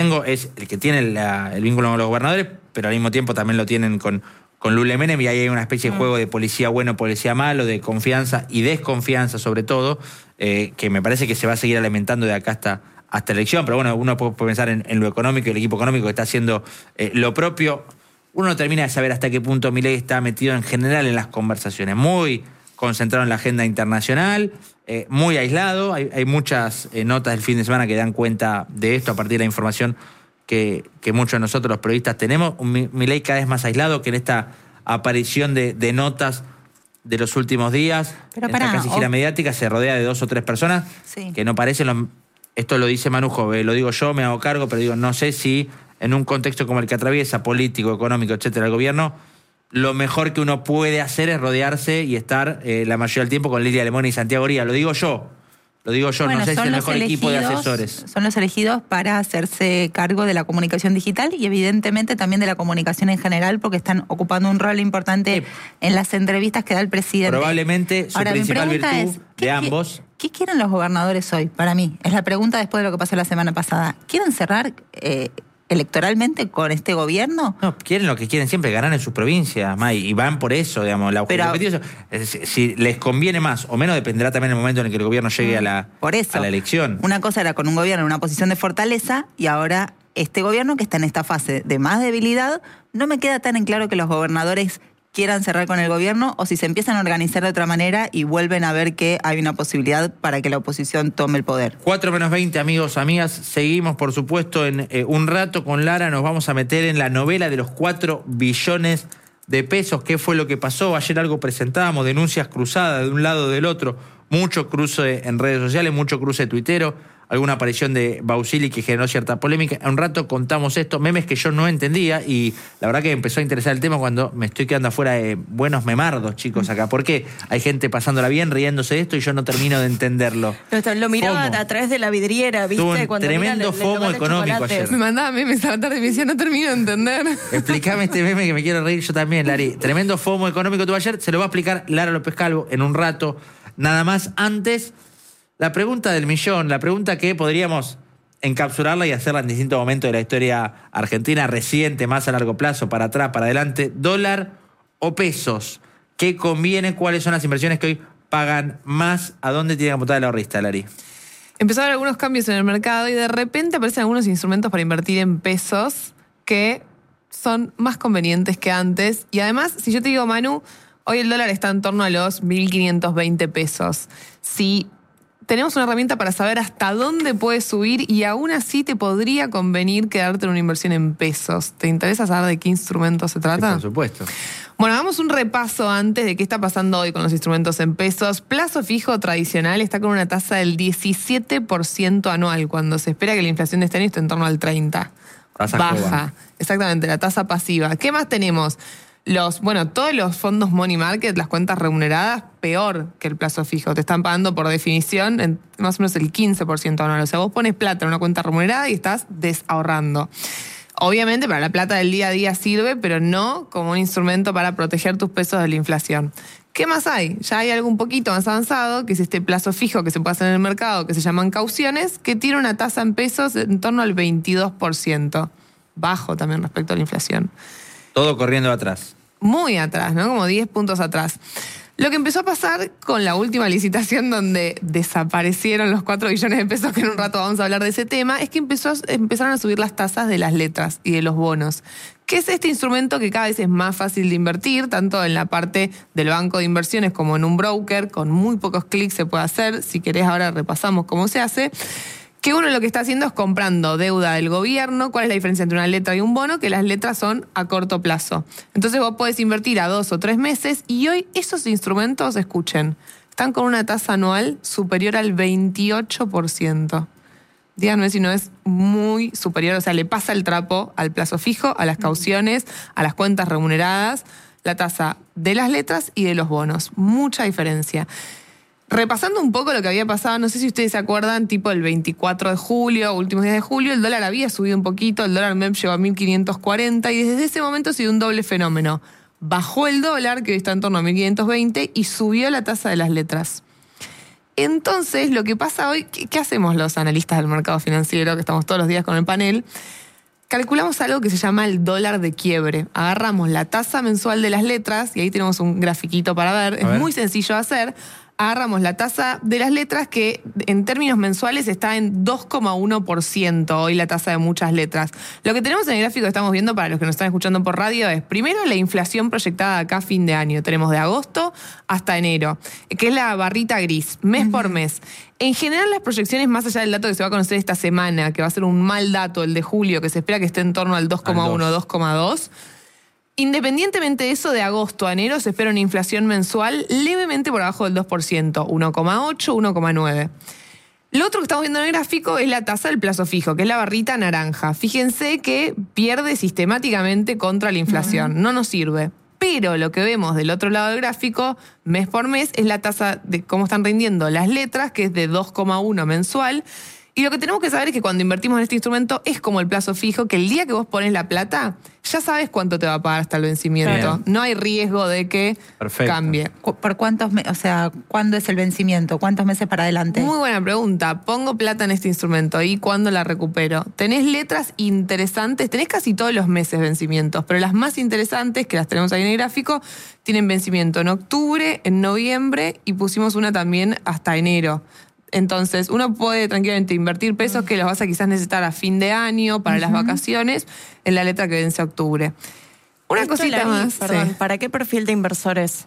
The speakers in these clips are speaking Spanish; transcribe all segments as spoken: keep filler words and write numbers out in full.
tengo es el que tiene la, el vínculo con los gobernadores, pero al mismo tiempo también lo tienen con, con Lula y Menem, y ahí hay una especie de juego de policía bueno, policía malo, de confianza y desconfianza sobre todo, eh, que me parece que se va a seguir alimentando de acá hasta, hasta la elección. Pero bueno, uno puede pensar en, en lo económico y el equipo económico que está haciendo eh, lo propio. Uno no termina de saber hasta qué punto Milei está metido en general en las conversaciones, muy concentrado en la agenda internacional, eh, muy aislado. Hay, hay muchas eh, notas del fin de semana que dan cuenta de esto a partir de la información que, que muchos de nosotros los periodistas tenemos. Un Milei cada vez más aislado, que en esta aparición de, de notas de los últimos días, Pero en pará, esta casi gira o... mediática, se rodea de dos o tres personas sí. que no parecen los... Esto lo dice Manu Jove, lo digo yo, me hago cargo, pero digo, no sé si en un contexto como el que atraviesa, político, económico, etcétera, el gobierno, lo mejor que uno puede hacer es rodearse y estar eh, la mayoría del tiempo con Lilia Lemón y Santiago Oría. Lo digo yo, lo digo yo, bueno, no sé si es el mejor elegidos, equipo de asesores. Son los elegidos para hacerse cargo de la comunicación digital y evidentemente también de la comunicación en general, porque están ocupando un rol importante Eh, en las entrevistas que da el presidente. Probablemente su Ahora, principal mi pregunta virtud es, ¿qué, de ambos... ¿Qué quieren los gobernadores hoy? Para mí, es la pregunta después de lo que pasó la semana pasada. ¿Quieren cerrar eh, electoralmente con este gobierno? No, quieren lo que quieren siempre, ganar en sus provincias, May, y van por eso, digamos. La, Pero, el objetivo es, si, si les conviene más o menos, dependerá también el momento en el que el gobierno llegue a la, por eso, a la elección. Una cosa era con un gobierno en una posición de fortaleza y ahora este gobierno que está en esta fase de más debilidad, no me queda tan en claro que los gobernadores quieran cerrar con el gobierno o si se empiezan a organizar de otra manera y vuelven a ver que hay una posibilidad para que la oposición tome el poder. cuatro menos veinte, amigos, amigas. Seguimos, por supuesto, en eh, un rato con Lara. Nos vamos a meter en la novela de los cuatro billones de pesos. ¿Qué fue lo que pasó? Ayer algo presentábamos, denuncias cruzadas de un lado o del otro. Mucho cruce en redes sociales, mucho cruce tuitero. Alguna aparición de Bausili que generó cierta polémica. En un rato contamos esto, memes que yo no entendía y la verdad que empezó a interesar el tema cuando me estoy quedando afuera de buenos memardos, chicos, acá. ¿Por qué hay gente pasándola bien, riéndose de esto y yo no termino de entenderlo? Pero lo miraba FOMO. A través de la vidriera, ¿viste? Tuvo un Cuando tremendo mira, le- le FOMO toman el económico chocolate. ayer. Me mandaba memes a la tarde y me decía, no termino de entender. Explícame este meme que me quiero reír yo también, Lari. Tremendo FOMO económico tuvo ayer, se lo va a explicar Lara López Calvo en un rato. Nada más, antes, la pregunta del millón, la pregunta que podríamos encapsularla y hacerla en distintos momentos de la historia argentina, reciente, más a largo plazo, para atrás, para adelante. ¿Dólar o pesos? ¿Qué conviene? ¿Cuáles son las inversiones que hoy pagan más? ¿A dónde tiene que apuntar el ahorrista, Lari? Empezó a haber algunos cambios en el mercado y de repente aparecen algunos instrumentos para invertir en pesos que son más convenientes que antes. Y además, si yo te digo, Manu, hoy el dólar está en torno a los mil quinientos veinte pesos. Si tenemos una herramienta para saber hasta dónde puede subir y aún así te podría convenir quedarte en una inversión en pesos. ¿Te interesa saber de qué instrumento se trata? Sí, por supuesto. Bueno, hagamos un repaso antes de qué está pasando hoy con los instrumentos en pesos. Plazo fijo tradicional está con una tasa del diecisiete por ciento anual, cuando se espera que la inflación de este año esté en torno al treinta por ciento. Tasa Baja, joven. exactamente, la tasa pasiva. ¿Qué más tenemos? Los, bueno, todos los fondos money market, las cuentas remuneradas, peor que el plazo fijo. Te están pagando por definición en más o menos el quince por ciento anual. O sea, vos pones plata en una cuenta remunerada y estás desahorrando. Obviamente para la plata del día a día sirve, pero no como un instrumento para proteger tus pesos de la inflación. ¿Qué más hay? Ya hay algo un poquito más avanzado, que es este plazo fijo que se puede hacer en el mercado, que se llaman cauciones, que tiene una tasa en pesos en torno al veintidós por ciento. Bajo también respecto a la inflación. Todo corriendo atrás. Muy atrás, ¿no? Como diez puntos atrás. Lo que empezó a pasar con la última licitación donde desaparecieron los cuatro billones de pesos, que en un rato vamos a hablar de ese tema, es que empezó a, empezaron a subir las tasas de las letras y de los bonos, que es este instrumento que cada vez es más fácil de invertir, tanto en la parte del banco de inversiones como en un broker, con muy pocos clics se puede hacer. Si querés ahora repasamos cómo se hace. Que uno lo que está haciendo es comprando deuda del gobierno. ¿Cuál es la diferencia entre una letra y un bono? Que las letras son a corto plazo. Entonces vos podés invertir a dos o tres meses y hoy esos instrumentos, escuchen, están con una tasa anual superior al veintiocho por ciento. Díganme si no es muy superior, o sea, le pasa el trapo al plazo fijo, a las cauciones, a las cuentas remuneradas, la tasa de las letras y de los bonos. Mucha diferencia. Repasando un poco lo que había pasado, no sé si ustedes se acuerdan, tipo el veinticuatro de julio, últimos días de julio, el dólar había subido un poquito, el dólar M E P llegó a mil quinientos cuarenta y desde ese momento ha sido un doble fenómeno. Bajó el dólar, que hoy está en torno a mil quinientos veinte, y subió la tasa de las letras. Entonces, lo que pasa hoy, ¿qué, qué hacemos los analistas del mercado financiero, que estamos todos los días con el panel? Calculamos algo que se llama el dólar de quiebre. Agarramos la tasa mensual de las letras, y ahí tenemos un grafiquito para ver, A es ver. muy sencillo de hacer. Agarramos la tasa de las letras que en términos mensuales está en dos coma uno por ciento hoy la tasa de muchas letras. Lo que tenemos en el gráfico que estamos viendo para los que nos están escuchando por radio es primero la inflación proyectada acá a fin de año. Tenemos de agosto hasta enero, que es la barrita gris, mes por mes. En general las proyecciones, más allá del dato que se va a conocer esta semana, que va a ser un mal dato, el de julio, que se espera que esté en torno al dos coma uno, dos coma dos, independientemente de eso, de agosto a enero se espera una inflación mensual levemente por abajo del dos por ciento, uno coma ocho, uno coma nueve. Lo otro que estamos viendo en el gráfico es la tasa del plazo fijo, que es la barrita naranja. Fíjense que pierde sistemáticamente contra la inflación, uh-huh. no nos sirve. Pero lo que vemos del otro lado del gráfico, mes por mes, es la tasa de cómo están rindiendo las letras, que es de dos coma uno mensual. Y lo que tenemos que saber es que cuando invertimos en este instrumento es como el plazo fijo, que el día que vos pones la plata, ya sabes cuánto te va a pagar hasta el vencimiento. Bien. No hay riesgo de que Perfecto. cambie. Cu- ¿Por cuántos meses? O sea, ¿cuándo es el vencimiento? ¿Cuántos meses para adelante? Muy buena pregunta. Pongo plata en este instrumento y ¿cuándo la recupero? Tenés letras interesantes, tenés casi todos los meses vencimientos, pero las más interesantes, que las tenemos ahí en el gráfico, tienen vencimiento en octubre, en noviembre y pusimos una también hasta enero. Entonces, uno puede tranquilamente invertir pesos que los vas a quizás necesitar a fin de año, para uh-huh. las vacaciones, en la letra que vence octubre. Una Esto cosita la vi, más. Perdón, Sí. ¿para qué perfil de inversores?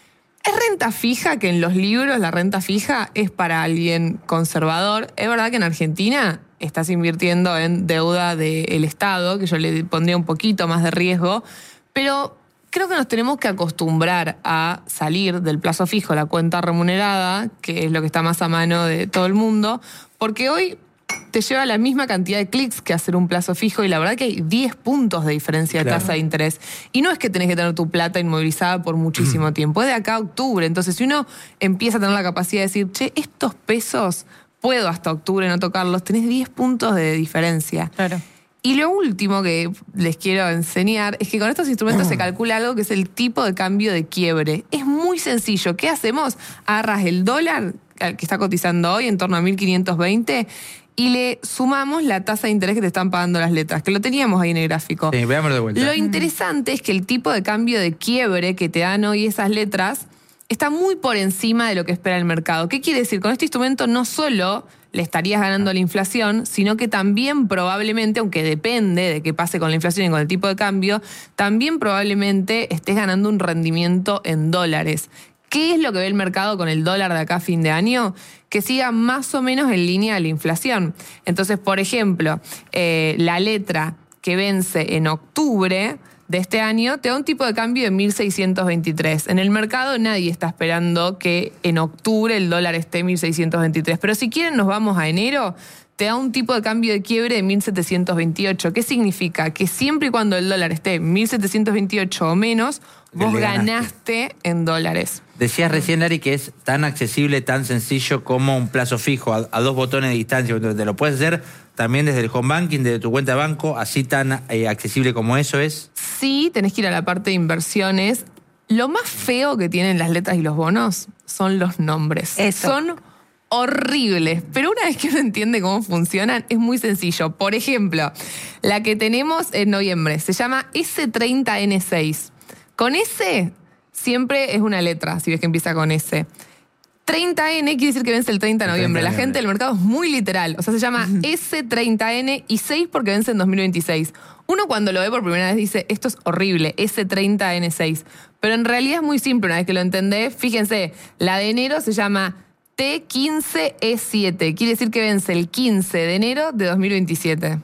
Es renta fija, que en los libros la renta fija es para alguien conservador. Es verdad que en Argentina estás invirtiendo en deuda del Estado, que yo le pondría un poquito más de riesgo, pero creo que nos tenemos que acostumbrar a salir del plazo fijo, la cuenta remunerada, que es lo que está más a mano de todo el mundo, porque hoy te lleva la misma cantidad de clics que hacer un plazo fijo y la verdad que hay diez puntos de diferencia de Claro. tasa de interés. Y no es que tenés que tener tu plata inmovilizada por muchísimo tiempo, es de acá a octubre. Entonces, si uno empieza a tener la capacidad de decir, che, estos pesos puedo hasta octubre no tocarlos, tenés diez puntos de diferencia. Claro. Y lo último que les quiero enseñar es que con estos instrumentos se calcula algo que es el tipo de cambio de quiebre. Es muy sencillo. ¿Qué hacemos? Agarras el dólar, que está cotizando hoy en torno a mil quinientos veinte, y le sumamos la tasa de interés que te están pagando las letras, que lo teníamos ahí en el gráfico. Sí, veámoslo de vuelta. Lo interesante es que el tipo de cambio de quiebre que te dan hoy esas letras está muy por encima de lo que espera el mercado. ¿Qué quiere decir? Con este instrumento no solo le estarías ganando la inflación, sino que también probablemente, aunque depende de qué pase con la inflación y con el tipo de cambio, también probablemente estés ganando un rendimiento en dólares. ¿Qué es lo que ve el mercado con el dólar de acá a fin de año? Que siga más o menos en línea de la inflación. Entonces, por ejemplo, eh, la letra que vence en octubre de este año te da un tipo de cambio de mil seiscientos veintitrés. En el mercado nadie está esperando que en octubre el dólar esté en mil seiscientos veintitrés. Pero si quieren nos vamos a enero, te da un tipo de cambio de quiebre de mil setecientos veintiocho. ¿Qué significa? Que siempre y cuando el dólar esté en mil setecientos veintiocho o menos, vos Le ganaste. ganaste en dólares. Decías recién, Lari, que es tan accesible, tan sencillo como un plazo fijo, a, a dos botones de distancia. Te lo puedes hacer también desde el home banking, desde tu cuenta de banco, así tan eh, accesible como eso es. Sí, tenés que ir a la parte de inversiones. Lo más feo que tienen las letras y los bonos son los nombres. Eso. Son horribles, pero una vez que uno entiende cómo funcionan, es muy sencillo. Por ejemplo, la que tenemos en noviembre se llama ese treinta ene seis. Con ese siempre es una letra, si ves que empieza con ese. treinta ene quiere decir que vence el treinta de noviembre. La gente del mercado es muy literal. O sea, se llama ese treinta ene y seis porque vence en dos mil veintiséis. Uno cuando lo ve por primera vez dice, esto es horrible, ese treinta ene seis. Pero en realidad es muy simple una vez que lo entendés. Fíjense, la de enero se llama te quince e siete. Quiere decir que vence el quince de enero de dos mil veintisiete.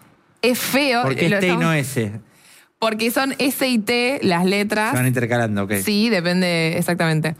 Es feo. ¿Por qué lo es T y estamos- no S? Porque son S y T las letras. Se van intercalando, ok. Sí, depende exactamente.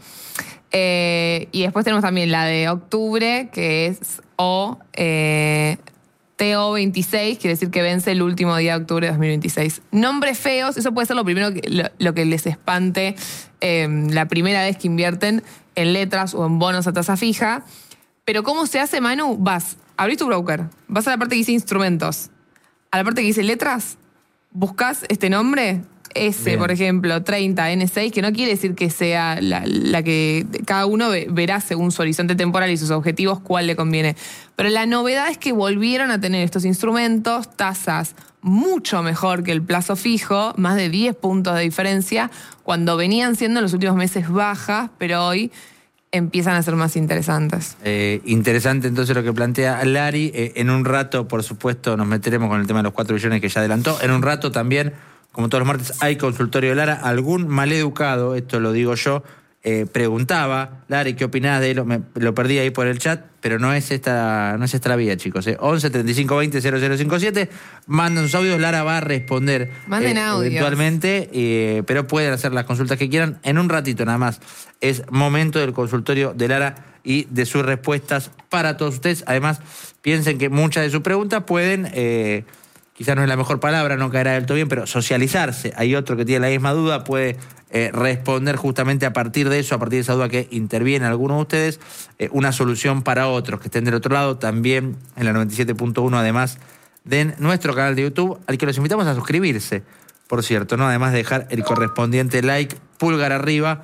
Eh, y después tenemos también la de octubre, que es O, eh, T O veintiséis, quiere decir que vence el último día de octubre de dos mil veintiséis. Nombres feos, eso puede ser lo primero que, lo, lo que les espante eh, la primera vez que invierten en letras o en bonos a tasa fija. Pero ¿cómo se hace, Manu? Vas, abrís tu broker, vas a la parte que dice instrumentos, a la parte que dice letras, buscas este nombre, S, Bien. por ejemplo, treinta, N seis, que no quiere decir que sea la, la que cada uno ve- verá según su horizonte temporal y sus objetivos cuál le conviene. Pero la novedad es que volvieron a tener estos instrumentos, tasas mucho mejor que el plazo fijo, más de diez puntos de diferencia, cuando venían siendo en los últimos meses bajas, pero hoy empiezan a ser más interesantes. Eh, interesante entonces lo que plantea Lari. Eh, en un rato, por supuesto, nos meteremos con el tema de los cuatro billones que ya adelantó. En un rato también, como todos los martes, hay consultorio de Lara. Algún maleducado, esto lo digo yo, eh, preguntaba, Lari, ¿qué opinás de él? Me, lo perdí ahí por el chat, pero no es esta, no es esta la vía, chicos. Eh. once, treinta y cinco, veinte, cero cero cinco siete. Mandan sus audios, Lara va a responder. Manden eh, audios. Eventualmente, eh, pero pueden hacer las consultas que quieran. En un ratito nada más. Es momento del consultorio de Lara y de sus respuestas para todos ustedes. Además, piensen que muchas de sus preguntas pueden, eh, quizás no es la mejor palabra, no caerá del todo bien, pero socializarse. Hay otro que tiene la misma duda, puede eh, responder justamente a partir de eso, a partir de esa duda que interviene alguno de ustedes, eh, una solución para otros que estén del otro lado, también en la noventa y siete punto uno, además de nuestro canal de YouTube, al que los invitamos a suscribirse, por cierto, ¿no? Además de dejar el correspondiente like, pulgar arriba.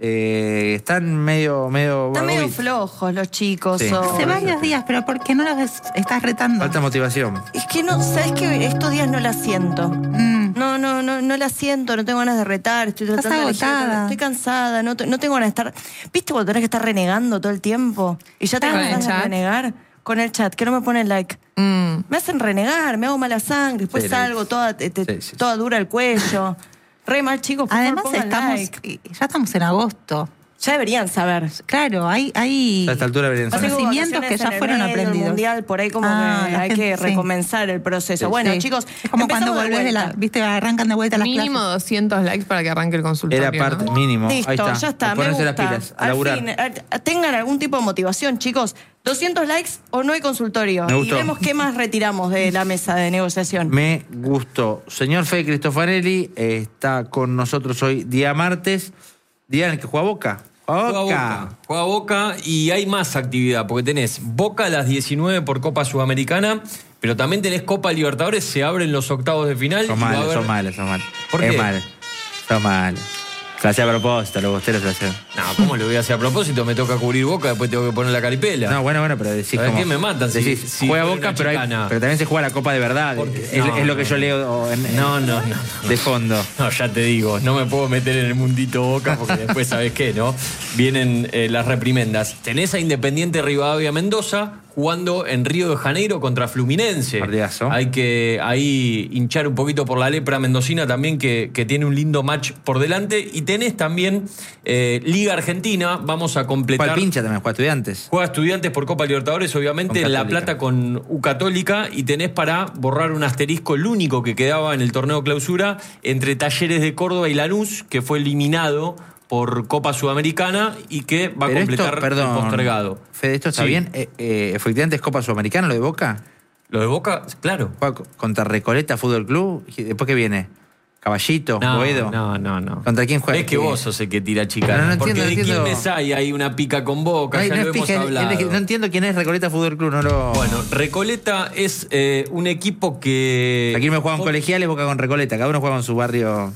Eh, están medio, medio Están medio vagobitos. flojos los chicos. Sí. o- Hace varios días, pero ¿por qué no los es- estás retando? Falta motivación. Es que no, ¿sabes qué? Estos días no la siento. Mm. No, no, no, no la siento, no tengo ganas de retar, estoy Estás tratando de elegir otra- agotada. Estoy cansada, no, te- no tengo ganas de estar. ¿Viste cuando tenés que estar renegando todo el tiempo? Y ya te ¿Con el cansás de chat? renegar con el chat, que no me ponen like. Mm. Me hacen renegar, me hago mala sangre, después Sí, salgo toda, te- te- sí, sí, sí. toda dura el cuello. Re mal, chicos, por Además, favor, pongan estamos, like. ya estamos en agosto. Ya deberían saber. Claro, hay, hay A esta altura deberían Pasa que saber. hubo conocimientos que vacaciones ya en el fueron medio, el aprendidos. mundial, por ahí como Ah, que la hay gente- que sí. recomenzar el proceso. Sí. Bueno, Sí. chicos, Es como cuando empezamos de volvés de la, vuelta. viste, arrancan de vuelta las Mínimo clases. doscientos likes para que arranque el consultorio. Era parte, ¿no? mínimo. Ahí Listo, está. ya está, A me ponerse gusta. las pilas, a Al laburar. fin, eh, tengan algún tipo de motivación, chicos. doscientos likes o no hay consultorio. Me Y gustó. vemos qué más retiramos de la mesa de negociación. Me gustó. Señor Fede Cristofanelli eh, está con nosotros hoy, día martes. Día en el que juega Boca. Juega Juega Boca. Boca. Juega Boca y hay más actividad, porque tenés Boca a las diecinueve por Copa Sudamericana, pero también tenés Copa Libertadores, se abren los octavos de final. Son y va a malos, haber- son malos, son malos. ¿Por es qué? mal. Son malos. Se hace a propósito, los bosteros se hacen. No, ¿cómo lo voy a hacer a propósito? Me toca cubrir Boca, después tengo que poner la caripela. No, bueno, bueno, pero decís ¿Sabés como... qué? Me matan si- decís, si juega fuera Boca, una pero, hay- chicana. pero también se juega la Copa de verdad. Porque- es, no, es lo que no, yo no. leo en- No, no, no, no. de fondo. No, ya te digo, no me puedo meter en el mundito Boca porque después, ¿sabes qué, no? Vienen eh, las reprimendas. Tenés a Independiente Rivadavia Mendoza jugando en Río de Janeiro contra Fluminense. Partidazo. Hay que ahí hinchar un poquito por la lepra mendocina también, que, que tiene un lindo match por delante. Y tenés también eh, Liga Argentina, vamos a completar... Juega el pincha también, juega Estudiantes. Juega Estudiantes por Copa Libertadores, obviamente, Con en La Católica. Plata con U Católica, y tenés para borrar un asterisco, el único que quedaba en el torneo clausura, entre Talleres de Córdoba y Lanús, que fue eliminado por Copa Sudamericana y que va a Pero completar esto, perdón, el postergado. Fede, ¿esto está Sí. bien? Eh, eh, efectivamente es Copa Sudamericana lo de Boca. Lo de Boca, claro. Juega co- contra Recoleta Fútbol Club. ¿Y después qué viene? Caballito, No, Boedo. no, no, no. ¿Contra quién juega? Es que ¿Qué? vos sos el que tira chicana. No, no porque entiendo, de no entiendo. Quilmes hay, hay una pica con Boca, Ay, ya no lo es hemos pija, hablado. es que no entiendo quién es Recoleta Fútbol Club, no lo... Bueno, Recoleta es eh, un equipo que... Aquí me juegan colegiales, Boca con Recoleta. Cada uno juega con su barrio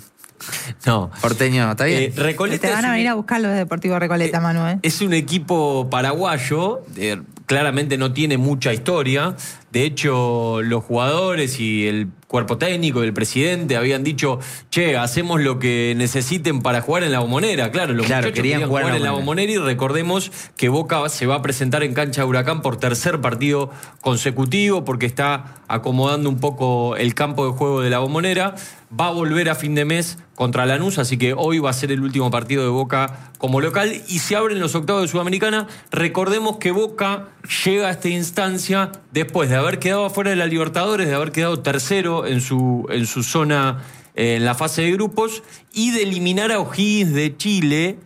No. porteño. ¿Está bien? Eh, Recoleta Te van es a un- venir a buscar los de Deportivo Recoleta, Manu, ¿eh? Es un equipo paraguayo, eh, claramente no tiene mucha historia. De hecho, los jugadores y el cuerpo técnico y el presidente habían dicho, che, hacemos lo que necesiten para jugar en la Bombonera. Claro, los Claro, muchachos querían querían jugar jugar en en la la Bombonera, y recordemos que Boca se va a presentar en cancha de Huracán por tercer partido consecutivo porque está acomodando un poco el campo de juego de la Bombonera. Va a volver a fin de mes contra Lanús, así que hoy va a ser el último partido de Boca como local y se abren los octavos de Sudamericana. Recordemos que Boca llega a esta instancia después de haber quedado afuera de la Libertadores, de haber quedado tercero en su, en su zona eh, en la fase de grupos y de eliminar a O'Higgins de Chile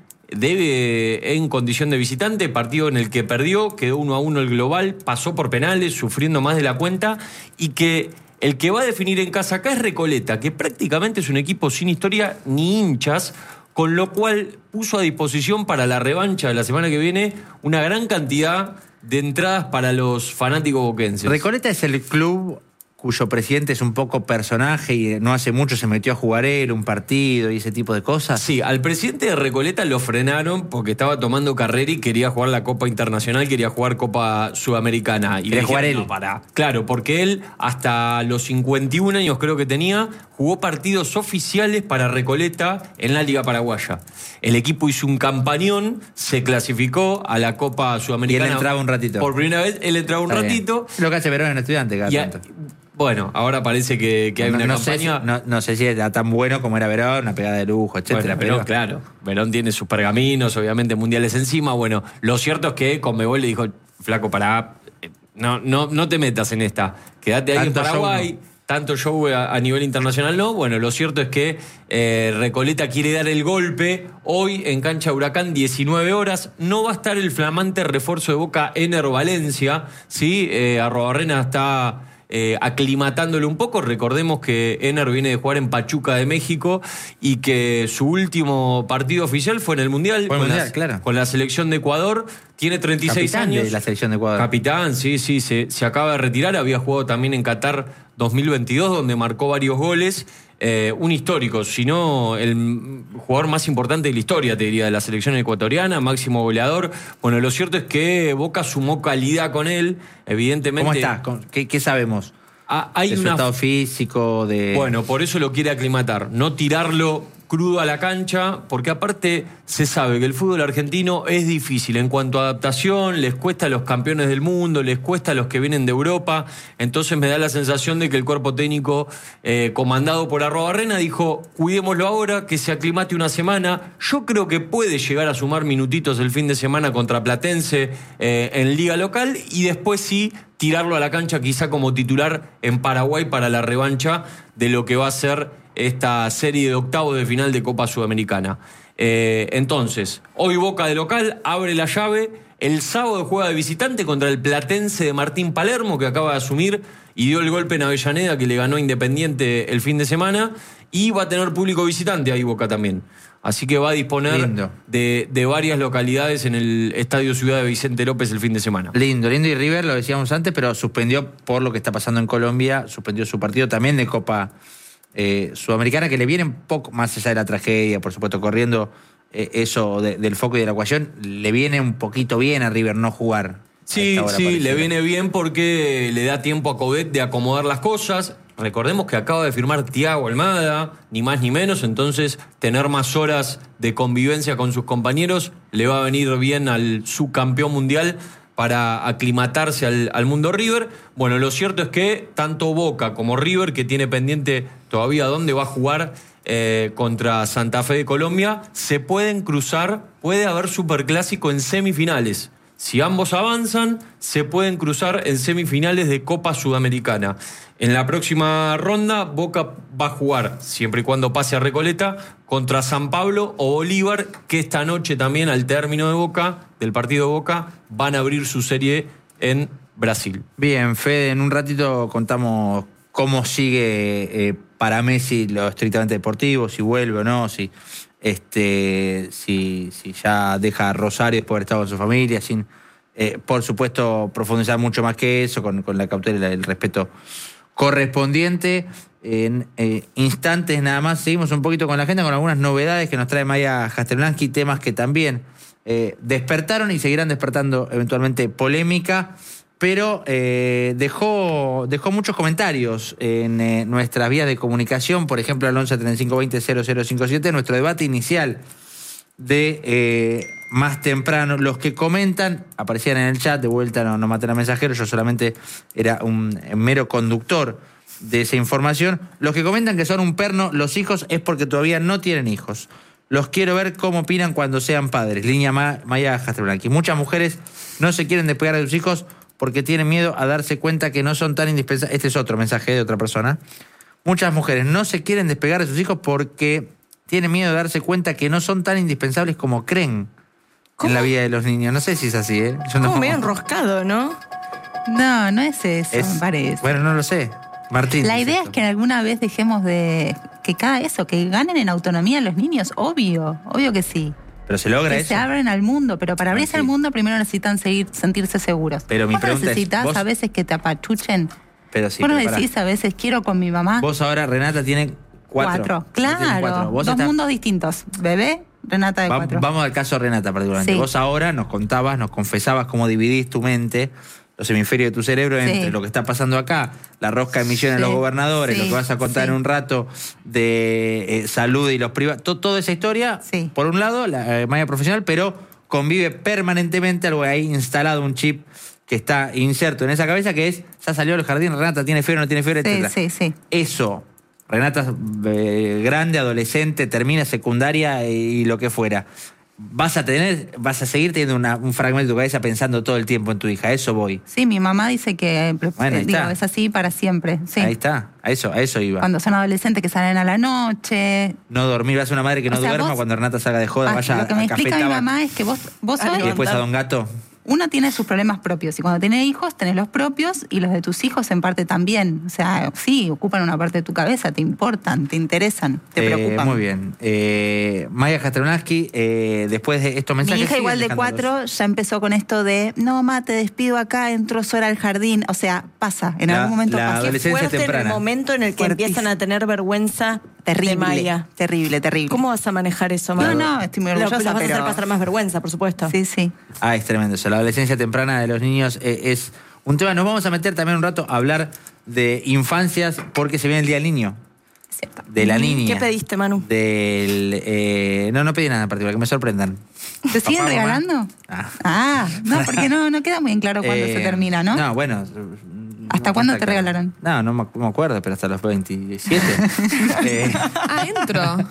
debe en condición de visitante, partido en el que perdió, quedó uno a uno el global, pasó por penales, sufriendo más de la cuenta, y que el que va a definir en casa acá es Recoleta, que prácticamente es un equipo sin historia ni hinchas, con lo cual puso a disposición para la revancha de la semana que viene una gran cantidad de entradas para los fanáticos boquenses. Recoleta es el club cuyo presidente es un poco personaje y no hace mucho se metió a jugar él un partido y ese tipo de cosas. Sí, al presidente de Recoleta lo frenaron porque estaba tomando carrera y quería jugar la Copa Internacional, quería jugar Copa Sudamericana. Y quería le jugar dijeron, él. No, pará. Claro, porque él hasta los cincuenta y un años creo que tenía, jugó partidos oficiales para Recoleta en la Liga Paraguaya. El equipo hizo un campañón, se clasificó a la Copa Sudamericana. Y él entraba un ratito. Por primera vez, él entraba un Está ratito. bien. Lo que hace Verón en Estudiante cada Y a- tanto. Bueno, ahora parece que, que hay no, una no sé si, campaña. no, no sé si era tan bueno como era Verón, una pegada de lujo, etcétera. Bueno, pero Verón, claro. Verón tiene sus pergaminos, obviamente mundiales encima. Bueno, lo cierto es que Conmebol le dijo, flaco, pará, eh, no, no, no te metas en esta. Quédate ahí Tanto en Paraguay. show Tanto show a, a nivel internacional no. Bueno, lo cierto es que eh, Recoleta quiere dar el golpe. Hoy en Cancha Huracán, diecinueve horas. No va a estar el flamante refuerzo de Boca, Ener Valencia. ¿Sí? Eh, Arrobarrena está eh, aclimatándole un poco. Recordemos que Ener viene de jugar en Pachuca de México y que su último partido oficial fue en el Mundial, Fue el con, Mundial, la, claro. con la selección de Ecuador. Tiene treinta y seis Capitán años. de la selección de Ecuador. Capitán, sí, sí, se, se acaba de retirar. Había jugado también en Qatar dos mil veintidós, donde marcó varios goles. Eh, un histórico, si no el jugador más importante de la historia, te diría, de la selección ecuatoriana, máximo goleador. Bueno, lo cierto es que Boca sumó calidad con él, evidentemente. ¿Cómo está? ¿Cómo- ¿Qué, qué sabemos? Ah, hay de su una estado físico, de... Bueno, por eso lo quiere aclimatar, no tirarlo crudo a la cancha, porque aparte se sabe que el fútbol argentino es difícil en cuanto a adaptación, les cuesta a los campeones del mundo, les cuesta a los que vienen de Europa, entonces me da la sensación de que el cuerpo técnico eh, comandado por Arrobarrena dijo, cuidémoslo ahora, que se aclimate una semana. Yo creo que puede llegar a sumar minutitos el fin de semana contra Platense eh, en liga local y después sí tirarlo a la cancha quizá como titular en Paraguay para la revancha de lo que va a ser esta serie de octavos de final de Copa Sudamericana. Eh, entonces, hoy Boca de local abre la llave, el sábado juega de visitante contra el Platense de Martín Palermo, que acaba de asumir y dio el golpe en Avellaneda, que le ganó Independiente el fin de semana, y va a tener público visitante ahí Boca también. Así que va a disponer de, de varias localidades en el Estadio Ciudad de Vicente López el fin de semana. Lindo, lindo. Y River, lo decíamos antes, pero suspendió por lo que está pasando en Colombia, suspendió su partido también de Copa eh, Sudamericana, que le viene un poco más allá de la tragedia, por supuesto, corriendo eh, eso de, del foco y de la ecuación, le viene un poquito bien a River no jugar. Sí, sí, le viene bien porque le da tiempo a Coudet de acomodar las cosas. Recordemos que acaba de firmar Thiago Almada, ni más ni menos, entonces tener más horas de convivencia con sus compañeros le va a venir bien al subcampeón mundial para aclimatarse al, al mundo River. Bueno, lo cierto es que tanto Boca como River, que tiene pendiente todavía dónde va a jugar eh, contra Santa Fe de Colombia, se pueden cruzar, puede haber superclásico en semifinales. Si ambos avanzan, se pueden cruzar en semifinales de Copa Sudamericana. En la próxima ronda, Boca va a jugar, siempre y cuando pase a Recoleta, contra San Pablo o Bolívar, que esta noche también, al término de Boca, del partido de Boca, van a abrir su serie en Brasil. Bien, Fede, en un ratito contamos cómo sigue eh, para Messi lo estrictamente deportivo, si vuelve o no, si... Este, si, si ya deja a Rosario después de haber estado con su familia, sin, eh, por supuesto, profundizar mucho más que eso, con, con la cautela y el respeto correspondiente. En eh, instantes nada más, seguimos un poquito con la agenda, con algunas novedades que nos trae Maya Jastelblanqui, temas que también eh, despertaron y seguirán despertando eventualmente polémica, pero eh, dejó, dejó muchos comentarios en eh, nuestras vías de comunicación, por ejemplo, al once treinta y cinco veinte cero cero cincuenta y siete, nuestro debate inicial de eh, más temprano. Los que comentan aparecían en el chat, de vuelta no, no maten a mensajeros, yo solamente era un mero conductor de esa información. Los que comentan que son un perno los hijos es porque todavía no tienen hijos. Los quiero ver cómo opinan cuando sean padres. Línea Maya Jastelblanqui. Muchas mujeres no se quieren despegar de sus hijos porque tienen miedo a darse cuenta que no son tan indispensables. Este es otro mensaje de otra persona. Muchas mujeres no se quieren despegar de sus hijos porque tienen miedo de darse cuenta que no son tan indispensables como creen ¿Cómo? en la vida de los niños. No sé si es así, ¿eh? Yo no... Como medio enroscado, ¿no? No, no es eso, Es- me parece. Bueno, no lo sé. Martín. La dice idea es esto. que alguna vez dejemos de... Que cada eso, que ganen en autonomía los niños, obvio, obvio que sí. Pero se logra Que eso. se abren al mundo, pero para abrirse Ah, sí. al mundo primero necesitan seguir, sentirse seguros. Pero mi Vos pregunta es, necesitas vos- a veces que te apachuchen Pero sí, Vos no pero pará. decís a veces quiero con mi mamá. Vos ahora, Renata, tiene cuatro. Cuatro. Vos tenés Claro. cuatro. Vos Dos estás- mundos distintos. Bebé, Renata de Va- cuatro. Vamos al caso de Renata particularmente. Sí. Vos ahora nos contabas, nos confesabas cómo dividís tu mente, los hemisferios de tu cerebro, Sí. entre lo que está pasando acá, la rosca de millones de Sí, los gobernadores, sí, lo que vas a contar sí. en un rato de eh, salud y los privados, to- toda esa historia, Sí. por un lado, la eh, malla profesional, pero convive permanentemente algo ahí instalado, un chip que está inserto en esa cabeza, que es, ya salió del jardín, Renata tiene fiebre, no tiene fiebre, Sí, etcétera. sí, sí. Eso, Renata eh, grande, adolescente, termina secundaria y lo que fuera. Vas a tener, vas a seguir teniendo una- un fragmento de tu cabeza pensando todo el tiempo en tu hija. A eso voy. Sí, mi mamá dice que eh, Bueno, ahí digo, está. es así para siempre. Sí. Ahí está, a eso, a eso iba. Cuando son adolescentes que salen a la noche. No dormir, vas a una madre que no O sea, duerma vos- cuando Renata salga de joda, Ah, vaya lo que me a Café explica mi Tabac mamá es que vos, vos Ah, sos, y después a Don Gato. uno tiene sus problemas propios y cuando tiene hijos tenés los propios y los de tus hijos en parte también. O sea, sí, ocupan una parte de tu cabeza, te importan, te interesan, te Eh, preocupan. Muy bien. Eh, Maya Jastronaski, eh, después de estos Mi mensajes. hija siguen igual de dejándolos. cuatro ya empezó con esto de, no, mamá, te despido acá, entro sola al jardín. O sea, pasa, en La- algún momento la pasa. Qué adolescencia fuerte en temprana. el momento en el que Fuertísimo. empiezan a tener vergüenza de Terrible, Maya. terrible, terrible. ¿Cómo vas a manejar eso, No, Manu? no, estoy muy Lo- orgullosa, los vas a pero- hacer pasar más vergüenza, por supuesto. Sí, sí. Ah, es tremendo. O sea, la adolescencia temprana de los niños eh, es un tema. Nos vamos a meter también un rato a hablar de infancias porque se viene el Día del Niño. Cierto. De la Mm, niña. ¿qué pediste, Manu? Del. eh, no, no pedí nada en particular, que me sorprendan. ¿Te siguen Papá, mamá. regalando? Ah. Ah, no, porque no, no queda muy en claro cuándo Eh, se termina, ¿no? No, bueno. ¿Hasta no cuándo está te claro. regalaron? No, no me, no me acuerdo, pero hasta los veintisiete. eh, Adentro.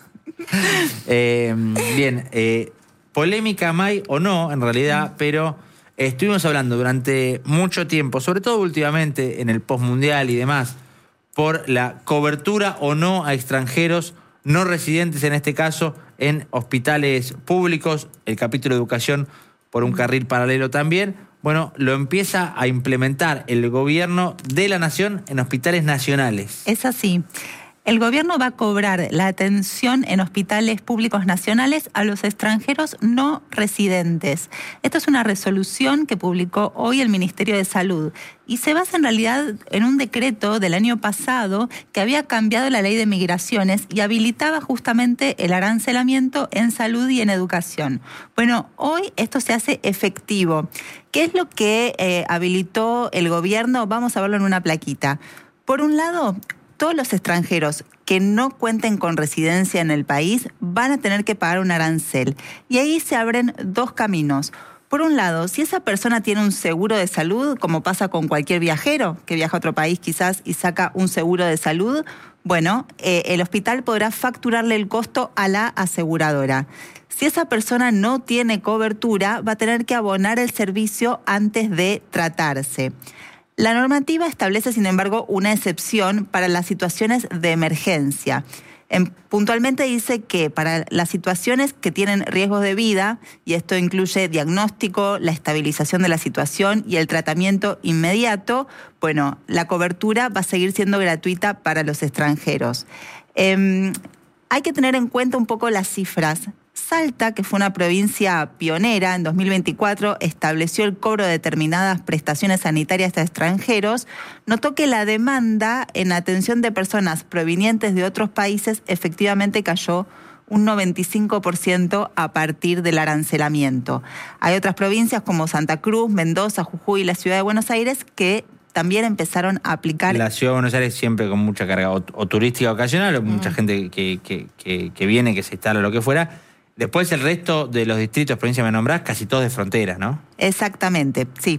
eh, bien, eh, polémica, May, o no, en realidad, pero estuvimos hablando durante mucho tiempo, sobre todo últimamente en el postmundial y demás, por la cobertura o no a extranjeros no residentes, en este caso, en hospitales públicos, el capítulo de educación por un carril paralelo también. Bueno, lo empieza a implementar el gobierno de la nación en hospitales nacionales. Es así. El gobierno va a cobrar la atención en hospitales públicos nacionales a los extranjeros no residentes. Esto es una resolución que publicó hoy el Ministerio de Salud y se basa en realidad en un decreto del año pasado que había cambiado la ley de migraciones y habilitaba justamente el arancelamiento en salud y en educación. Bueno, hoy esto se hace efectivo. ¿Qué es lo que eh, habilitó el gobierno? Vamos a verlo en una plaquita. Por un lado, todos los extranjeros que no cuenten con residencia en el país van a tener que pagar un arancel. Y ahí se abren dos caminos. Por un lado, si esa persona tiene un seguro de salud, como pasa con cualquier viajero que viaja a otro país quizás y saca un seguro de salud, bueno, eh, el hospital podrá facturarle el costo a la aseguradora. Si esa persona no tiene cobertura, va a tener que abonar el servicio antes de tratarse. La normativa establece, sin embargo, una excepción para las situaciones de emergencia. En, puntualmente dice que para las situaciones que tienen riesgos de vida, y esto incluye diagnóstico, la estabilización de la situación y el tratamiento inmediato, bueno, la cobertura va a seguir siendo gratuita para los extranjeros. Eh, hay que tener en cuenta un poco las cifras. Salta, que fue una provincia pionera en dos mil veinticuatro, estableció el cobro de determinadas prestaciones sanitarias a extranjeros, notó que la demanda en atención de personas provenientes de otros países efectivamente cayó un noventa y cinco por ciento a partir del arancelamiento. Hay otras provincias como Santa Cruz, Mendoza, Jujuy y la Ciudad de Buenos Aires que también empezaron a aplicar. La Ciudad de Buenos Aires siempre con mucha carga o, o turística ocasional, o mucha gente que, que, que, que viene, que se instala, lo que fuera. Después el resto de los distritos, provincias que me nombrás, casi todos de frontera, ¿no? Exactamente, sí.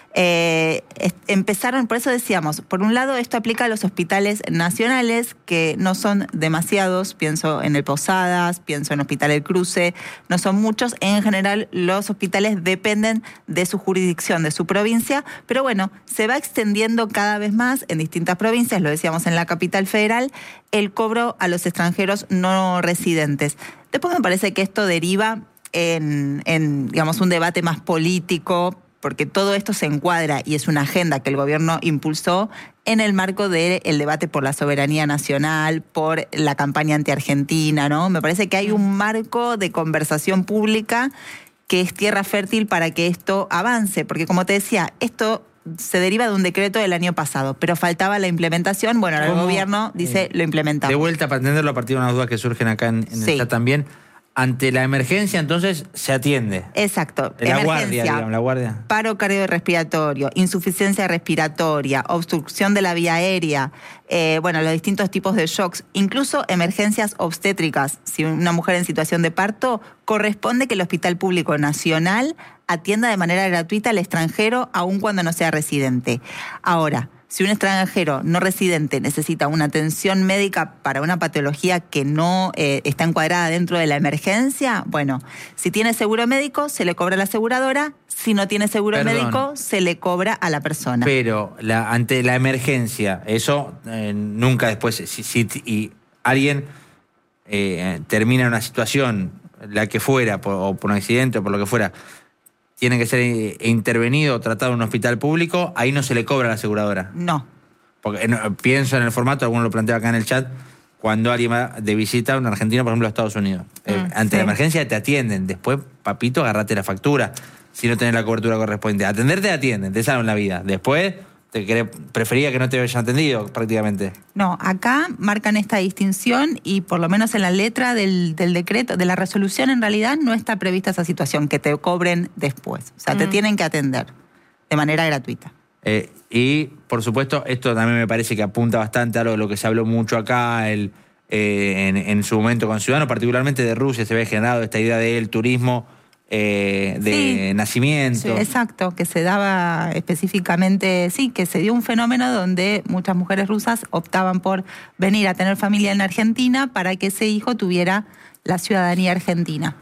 Eh, empezaron, por eso decíamos, por un lado esto aplica a los hospitales nacionales, que no son demasiados, pienso en el Posadas, pienso en Hospital El Cruce, no son muchos, en general los hospitales dependen de su jurisdicción, de su provincia, pero bueno, se va extendiendo cada vez más en distintas provincias, lo decíamos en la capital federal, el cobro a los extranjeros no residentes. Después me parece que esto deriva en, en digamos, un debate más político, porque todo esto se encuadra y es una agenda que el gobierno impulsó en el marco del debate por la soberanía nacional, por la campaña anti-argentina, ¿no? Me parece que hay un marco de conversación pública que es tierra fértil para que esto avance, porque como te decía, esto se deriva de un decreto del año pasado, pero faltaba la implementación. Bueno, ahora el ¿Cómo? gobierno dice, Eh, lo implementamos. De vuelta, para entenderlo a partir de unas dudas que surgen acá en, en el Sí. chat también. Ante la emergencia, entonces, se atiende. Exacto. La guardia, Emergencia, digamos, la guardia. paro cardiorrespiratorio, insuficiencia respiratoria, obstrucción de la vía aérea, eh, bueno, los distintos tipos de shocks, incluso emergencias obstétricas. Si una mujer en situación de parto, corresponde que el Hospital Público Nacional atienda de manera gratuita al extranjero, aun cuando no sea residente. Ahora, si un extranjero no residente necesita una atención médica para una patología que no eh, está encuadrada dentro de la emergencia, bueno, si tiene seguro médico, se le cobra a la aseguradora. Si no tiene seguro Perdón. médico, se le cobra a la persona. Pero la, ante la emergencia, eso eh, nunca después, si, si y alguien eh, termina en una situación, la que fuera, por, o por un accidente o por lo que fuera, tiene que ser eh, intervenido o tratado en un hospital público, ahí no se le cobra a la aseguradora. No. Porque eh, no, pienso en el formato, alguno lo plantea acá en el chat, cuando alguien va de visita a un argentino, por ejemplo, a Estados Unidos. Eh, Mm, ante sí. la emergencia te atienden. Después, papito, agarrate la factura. Si no tenés la cobertura correspondiente. Atenderte te atienden, te salvan la vida. Después, te querés, prefería que no te hayan atendido, prácticamente. No, acá marcan esta distinción y por lo menos en la letra del, del decreto, de la resolución en realidad no está prevista esa situación, que te cobren después. O sea, te Mm. tienen que atender de manera gratuita. Eh, y, por supuesto, esto también me parece que apunta bastante a lo, lo que se habló mucho acá el, eh, en, en su momento con Ciudadanos, particularmente de Rusia, se había generado esta idea del turismo eh, de Sí. nacimiento. Exacto, que se daba específicamente, sí, que se dio un fenómeno donde muchas mujeres rusas optaban por venir a tener familia en Argentina para que ese hijo tuviera la ciudadanía argentina.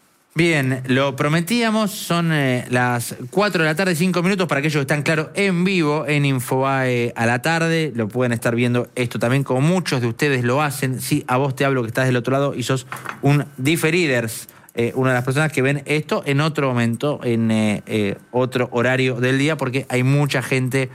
Bien, lo prometíamos, son eh, las cuatro de la tarde, cinco minutos, para aquellos que están, claro, en vivo en Infobae a la tarde, lo pueden estar viendo esto también, como muchos de ustedes lo hacen. Sí, a vos te hablo que estás del otro lado y sos un diferiders, eh, una de las personas que ven esto en otro momento, en eh, eh, otro horario del día, porque hay mucha gente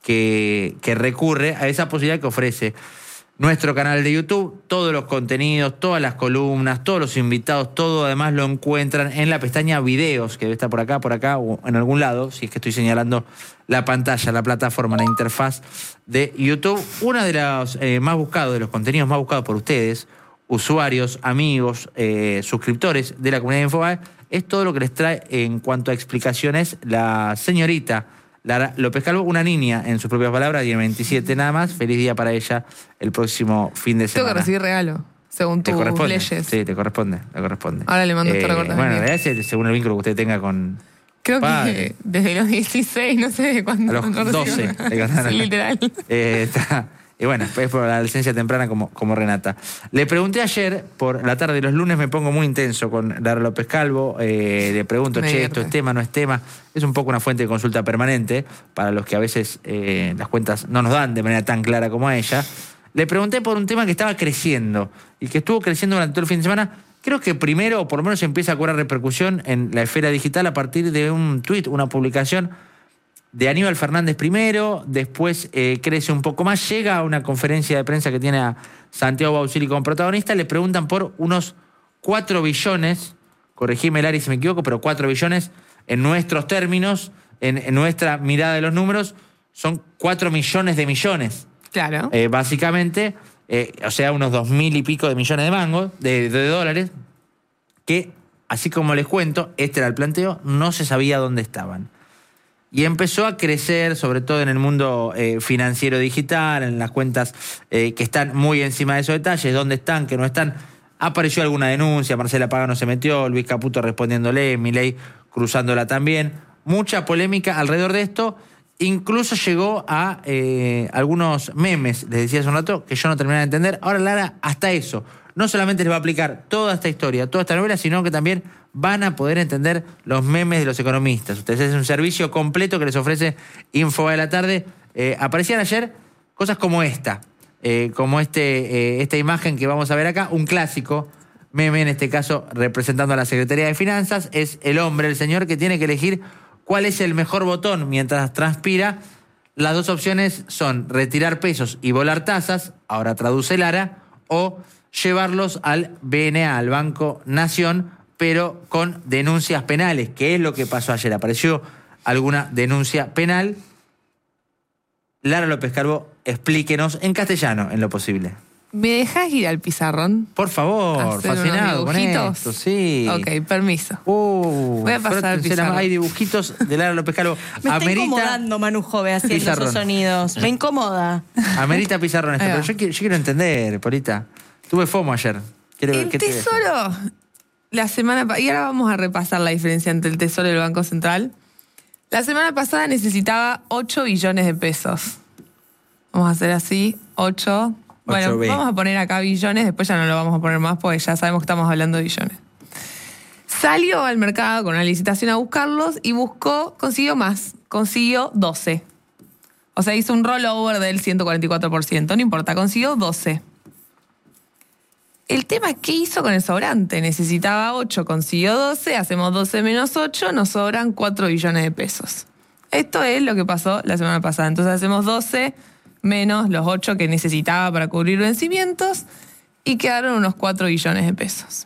que, que recurre a esa posibilidad que ofrece nuestro canal de YouTube. Todos los contenidos, todas las columnas, todos los invitados, todo además lo encuentran en la pestaña videos, que debe estar por acá, por acá o en algún lado, si es que estoy señalando la pantalla, la plataforma, la interfaz de YouTube. Uno de los eh, más buscados, de los contenidos más buscados por ustedes, usuarios, amigos, eh, suscriptores de la comunidad de Infobae, es todo lo que les trae en cuanto a explicaciones la señorita Lara López Calvo, una niña, en sus propias palabras, tiene veintisiete nada más. Feliz día para ella el próximo fin de Tengo semana. que recibir regalo, según ¿Te tus corresponde? leyes. Sí, te corresponde, te corresponde. Ahora le mando este recorte. Bueno, en realidad es según el vínculo que usted tenga con... Creo Padre. que desde los dieciséis, no sé de cuándo. A los no doce, recibo. le contaron. Sí, literal. Eh, está- y bueno, es por la adolescencia temprana como, como Renata. Le pregunté ayer, por la tarde de los lunes me pongo muy intenso con Lara López Calvo, eh, le pregunto, Me che, divierte. esto es tema, no es tema. Es un poco una fuente de consulta permanente para los que a veces eh, las cuentas no nos dan de manera tan clara como a ella. Le pregunté por un tema que estaba creciendo y que estuvo creciendo durante todo el fin de semana. Creo que primero, o por lo menos empieza a cobrar repercusión en la esfera digital a partir de un tuit, una publicación de Aníbal Fernández primero, después eh, crece un poco más, llega a una conferencia de prensa que tiene a Santiago Bausili como protagonista, le preguntan por unos cuatro billones, corregime Lari si me equivoco, pero cuatro billones en nuestros términos, en, en nuestra mirada de los números, son cuatro millones de millones. Claro. Eh, básicamente, eh, o sea, unos dos mil y pico de millones de mangos, de, de dólares, que, así como les cuento, este era el planteo, no se sabía dónde estaban. Y empezó a crecer, sobre todo en el mundo eh, financiero digital, en las cuentas eh, que están muy encima de esos detalles, dónde están, que no están. Apareció alguna denuncia, Marcela Pagano se metió, Luis Caputo respondiéndole, Milei cruzándola también. Mucha polémica alrededor de esto. Incluso llegó a eh, algunos memes, les decía hace un rato, que yo no terminaba de entender. Ahora Lara, hasta eso, no solamente les va a aplicar toda esta historia, toda esta novela, sino que también van a poder entender los memes de los economistas. Ustedes es un servicio completo que les ofrece Infobae de la tarde. Eh, aparecían ayer cosas como esta, eh, como este, eh, esta imagen que vamos a ver acá, un clásico meme, en este caso representando a la Secretaría de Finanzas, es el hombre, el señor que tiene que elegir cuál es el mejor botón mientras transpira. Las dos opciones son retirar pesos y volar tasas, ahora traduce Lara, o llevarlos al B N A, al Banco Nación, pero con denuncias penales, que es lo que pasó ayer. Apareció alguna denuncia penal Lara López Calvo, explíquenos en castellano, en lo posible. ¿Me dejas ir al pizarrón? Por favor, ¿Hacer fascinado unos con dibujitos? esto, sí. Ok, permiso. Uh, Voy a pasar pero al se pizarrón. llama- Hay dibujitos de Lara López Calvo. Me está Amerita, incomodando Manu Jove haciendo Pizarrón. esos sonidos. Me incomoda. amerita pizarrón esto, Ahí va. pero yo quiero, yo quiero entender, Polita. Tuve FOMO ayer. Quiero ver El qué te- tesoro, la semana pa- y ahora vamos a repasar la diferencia entre el tesoro y el Banco Central. La semana pasada necesitaba ocho billones de pesos. Vamos a hacer así, ocho. Bueno, ocho B. vamos a poner acá billones, después ya no lo vamos a poner más porque ya sabemos que estamos hablando de billones. Salió al mercado con una licitación a buscarlos y buscó, consiguió más, consiguió doce. O sea, hizo un rollover del ciento cuarenta y cuatro por ciento, no importa, consiguió doce. El tema es qué hizo con el sobrante. Necesitaba ocho, consiguió doce, hacemos doce menos ocho, nos sobran cuatro billones de pesos. Esto es lo que pasó la semana pasada. Entonces hacemos doce menos los ocho que necesitaba para cubrir vencimientos y quedaron unos cuatro billones de pesos.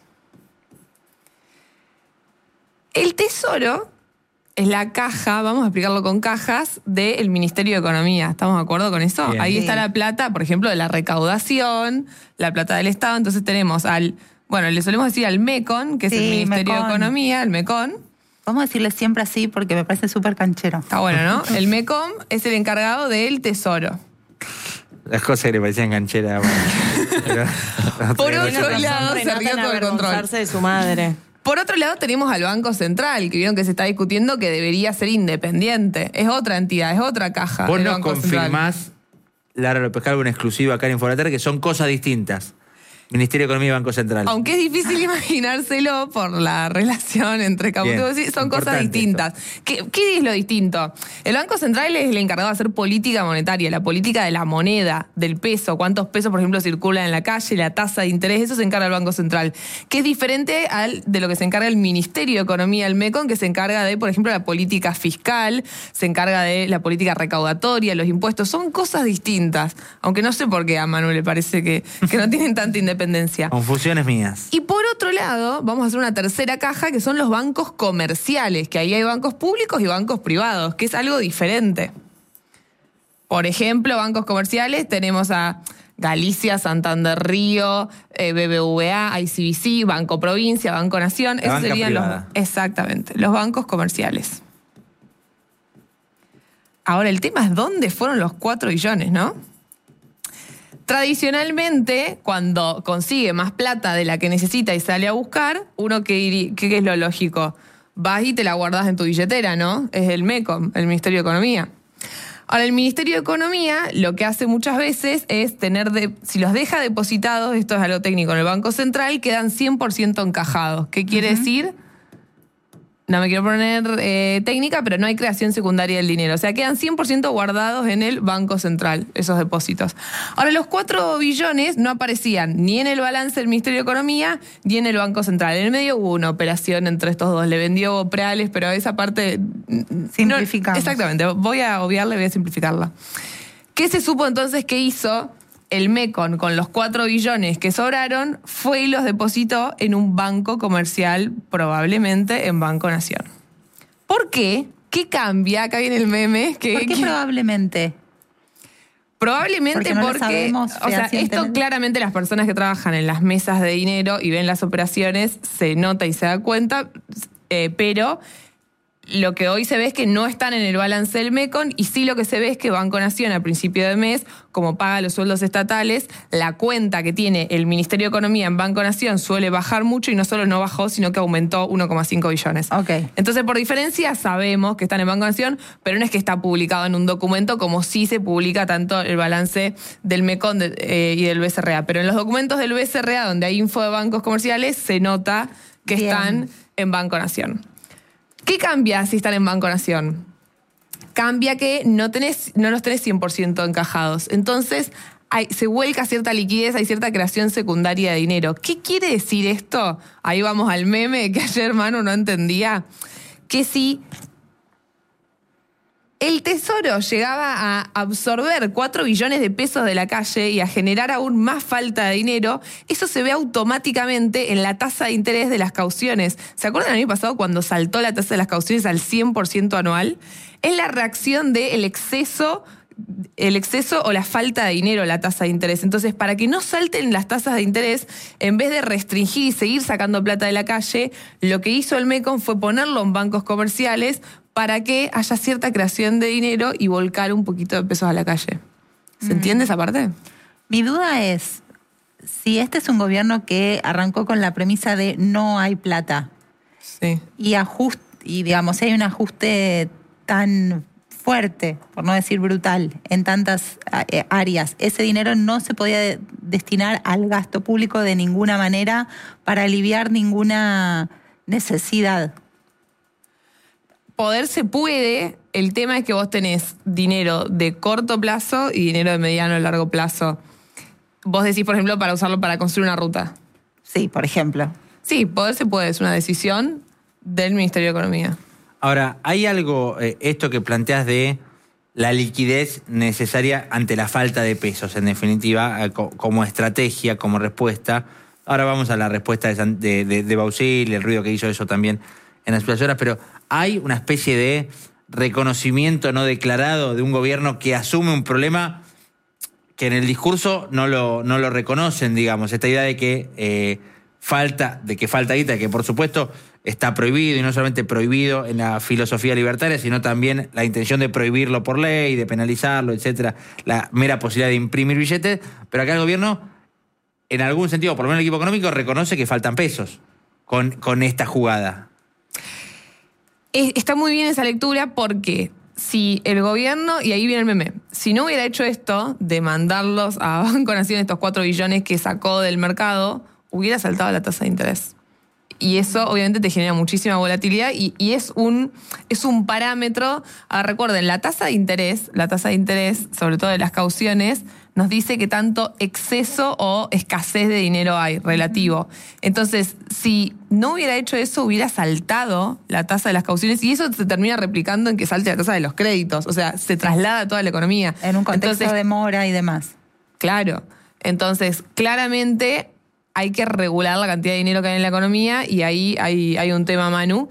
El tesoro es la caja, vamos a explicarlo con cajas, del Ministerio de Economía. ¿Estamos de acuerdo con eso? Bien. Ahí Sí. está la plata, por ejemplo, de la recaudación, la plata del Estado. Entonces tenemos al, bueno, le solemos decir al MECON, que es Sí, el Ministerio MECON. de Economía, el MECON. Vamos a decirle siempre así porque me parece súper canchero. Está bueno, ¿no? El MECON es el encargado del tesoro. Las cosas que le parecían cancheras. Bueno, pero- Por Pero- otro Tiene razón, lado, se Renata, ríe en todo el control. avergonzarse de su madre. Por otro lado, tenemos al Banco Central, que vieron que se está discutiendo que debería ser independiente. Es otra entidad, es otra caja. Vos el nos Banco Central. confirmás, Lara López Calvo, una exclusiva acá en Infolater, que son cosas distintas. Ministerio de Economía y Banco Central. Aunque es difícil imaginárselo por la relación entre Caputo Bien, y son cosas importante distintas. ¿Qué, ¿Qué es lo distinto? El Banco Central es el encargado de hacer política monetaria, la política de la moneda, del peso, cuántos pesos, por ejemplo, circulan en la calle, la tasa de interés, eso se encarga el Banco Central, que es diferente al, de lo que se encarga el Ministerio de Economía, el MECON, que se encarga de, por ejemplo, la política fiscal, se encarga de la política recaudatoria, los impuestos, son cosas distintas, aunque no sé por qué a Manu le parece que, que no tienen tanta independencia. Confusiones mías. Y por otro lado, vamos a hacer una tercera caja que son los bancos comerciales, que ahí hay bancos públicos y bancos privados, que es algo diferente. Por ejemplo, bancos comerciales tenemos a Galicia, Santander Río, eh, B B V A, I C B C, Banco Provincia, Banco Nación. La Esos banca serían los, privada. exactamente, los bancos comerciales. Ahora, el tema es dónde fueron los cuatro billones, ¿no? Tradicionalmente, cuando consigue más plata de la que necesita y sale a buscar, uno que, iri- que- que es lo lógico, vas y te la guardas en tu billetera, ¿no? Es el MECOM, el Ministerio de Economía. Ahora, el Ministerio de Economía lo que hace muchas veces es tener, de, si los deja depositados, esto es algo técnico, en el Banco Central, quedan cien por ciento encajados. ¿Qué quiere decir? No me quiero poner eh, técnica, pero no hay creación secundaria del dinero. O sea, quedan cien por ciento guardados en el Banco Central, esos depósitos. Ahora, los cuatro billones no aparecían ni en el balance del Ministerio de Economía ni en el Banco Central. En el medio hubo una operación entre estos dos. Le vendió Preales, pero esa parte... no- Simplificamos. exactamente. Voy a obviarla y voy a simplificarla. ¿Qué se supo entonces que hizo el MECON con los cuatro billones que sobraron? Fue y los depositó en un banco comercial, probablemente en Banco Nación. ¿Por qué? ¿Qué cambia? Acá viene el meme. Que, ¿Por qué que- probablemente? Probablemente Porque no lo porque, sabemos o sea, esto fehacientemente. claramente las personas que trabajan en las mesas de dinero y ven las operaciones se nota y se da cuenta, eh, pero lo que hoy se ve es que no están en el balance del MECON y sí lo que se ve es que Banco Nación a principio de mes, como paga los sueldos estatales, la cuenta que tiene el Ministerio de Economía en Banco Nación suele bajar mucho y no solo no bajó, sino que aumentó uno coma cinco billones. Ok. Entonces, por diferencia, sabemos que están en Banco Nación, pero no es que está publicado en un documento como sí se publica tanto el balance del MECON de- eh, y del B C R A. Pero en los documentos del B C R A, donde hay info de bancos comerciales, se nota que Bien. están en Banco Nación. ¿Qué cambia si están en Banco Nación? Cambia que no, tenés, no los tenés cien por ciento encajados. Entonces, hay- se vuelca cierta liquidez, hay cierta creación secundaria de dinero. ¿Qué quiere decir esto? Ahí vamos al meme que ayer Manu no entendía. Que si el Tesoro llegaba a absorber cuatro billones de pesos de la calle y a generar aún más falta de dinero, eso se ve automáticamente en la tasa de interés de las cauciones. ¿Se acuerdan el año pasado cuando saltó la tasa de las cauciones al cien por ciento anual? Es la reacción del exceso el exceso o la falta de dinero, la tasa de interés. Entonces, para que no salten las tasas de interés, en vez de restringir y seguir sacando plata de la calle, lo que hizo el MECON fue ponerlo en bancos comerciales para que haya cierta creación de dinero y volcar un poquito de pesos a la calle. ¿Se mm. entiende esa parte? Mi duda es, si este es un gobierno que arrancó con la premisa de no hay plata, sí. y, ajust, y digamos, hay un ajuste tan fuerte, por no decir brutal, en tantas áreas, ese dinero no se podía de, destinar al gasto público de ninguna manera para aliviar ninguna necesidad. Poder se puede, el tema es que vos tenés dinero de corto plazo y dinero de mediano y largo plazo. Vos decís, por ejemplo, para usarlo para construir una ruta. Sí, por ejemplo. Sí, poder se puede, es una decisión del Ministerio de Economía. Ahora, hay algo, eh, esto que planteas de la liquidez necesaria ante la falta de pesos, en definitiva, eh, co como estrategia, como respuesta. Ahora vamos a la respuesta de, de, de, de Bausil, el ruido que hizo eso también en las últimas horas, pero hay una especie de reconocimiento no declarado de un gobierno que asume un problema que en el discurso no lo, no lo reconocen, digamos, esta idea de que eh, falta, de que falta guita, que por supuesto está prohibido, y no solamente prohibido en la filosofía libertaria, sino también la intención de prohibirlo por ley, de penalizarlo, etcétera, la mera posibilidad de imprimir billetes, pero acá el gobierno, en algún sentido, por lo menos el equipo económico, reconoce que faltan pesos con, con esta jugada. Está muy bien esa lectura porque si el gobierno, y ahí viene el meme, si no hubiera hecho esto de mandarlos a Banco Nación estos cuatro billones que sacó del mercado, hubiera saltado la tasa de interés. Y eso obviamente te genera muchísima volatilidad y, y es un es un parámetro. Ah, recuerden, la tasa de interés, la tasa de interés, sobre todo de las cauciones, nos dice que tanto exceso o escasez de dinero hay, relativo. Entonces, si no hubiera hecho eso, hubiera saltado la tasa de las cauciones y eso se termina replicando en que salte la tasa de los créditos. O sea, se traslada a toda la economía. En un contexto Entonces, de mora y demás. Claro. Entonces, claramente hay que regular la cantidad de dinero que hay en la economía y ahí hay, hay un tema, Manu.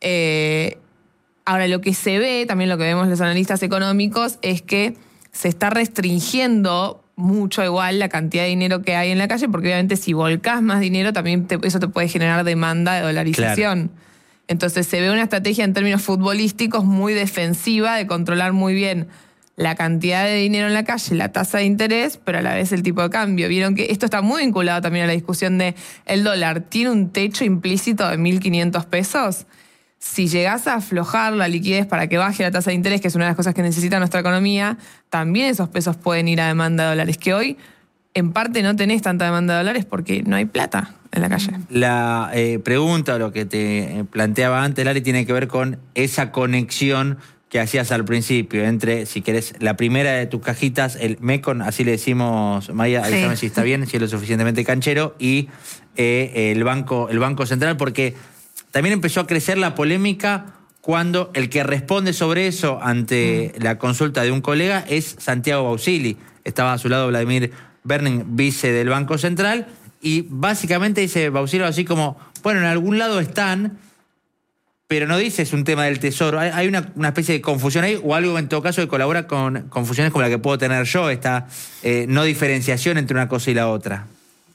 Eh, ahora, lo que se ve, también lo que vemos los analistas económicos, es que se está restringiendo mucho igual la cantidad de dinero que hay en la calle, porque obviamente si volcás más dinero, también te, eso te puede generar demanda de dolarización. Claro. Entonces se ve una estrategia en términos futbolísticos muy defensiva de controlar muy bien la cantidad de dinero en la calle, la tasa de interés, pero a la vez el tipo de cambio. Vieron que esto está muy vinculado también a la discusión de el dólar. ¿Tiene un techo implícito de mil quinientos pesos? Si llegás a aflojar la liquidez para que baje la tasa de interés, que es una de las cosas que necesita nuestra economía, también esos pesos pueden ir a demanda de dólares, que hoy en parte no tenés tanta demanda de dólares porque no hay plata en la calle. La eh, pregunta o lo que te planteaba antes, Lali, tiene que ver con esa conexión que hacías al principio, entre, si querés, la primera de tus cajitas, el MECON, así le decimos, Maya, sí. Avísame si está bien, si es lo suficientemente canchero, y eh, el, banco, el Banco Central, porque también empezó a crecer la polémica cuando el que responde sobre eso ante mm. la consulta de un colega es Santiago Bausili. Estaba a su lado Vladimir Berning, vice del Banco Central, y básicamente dice Bausili así como, bueno, en algún lado están, pero no dice es un tema del tesoro. Hay una, una especie de confusión ahí, o algo en todo caso que colabora con confusiones como la que puedo tener yo, esta eh, no diferenciación entre una cosa y la otra.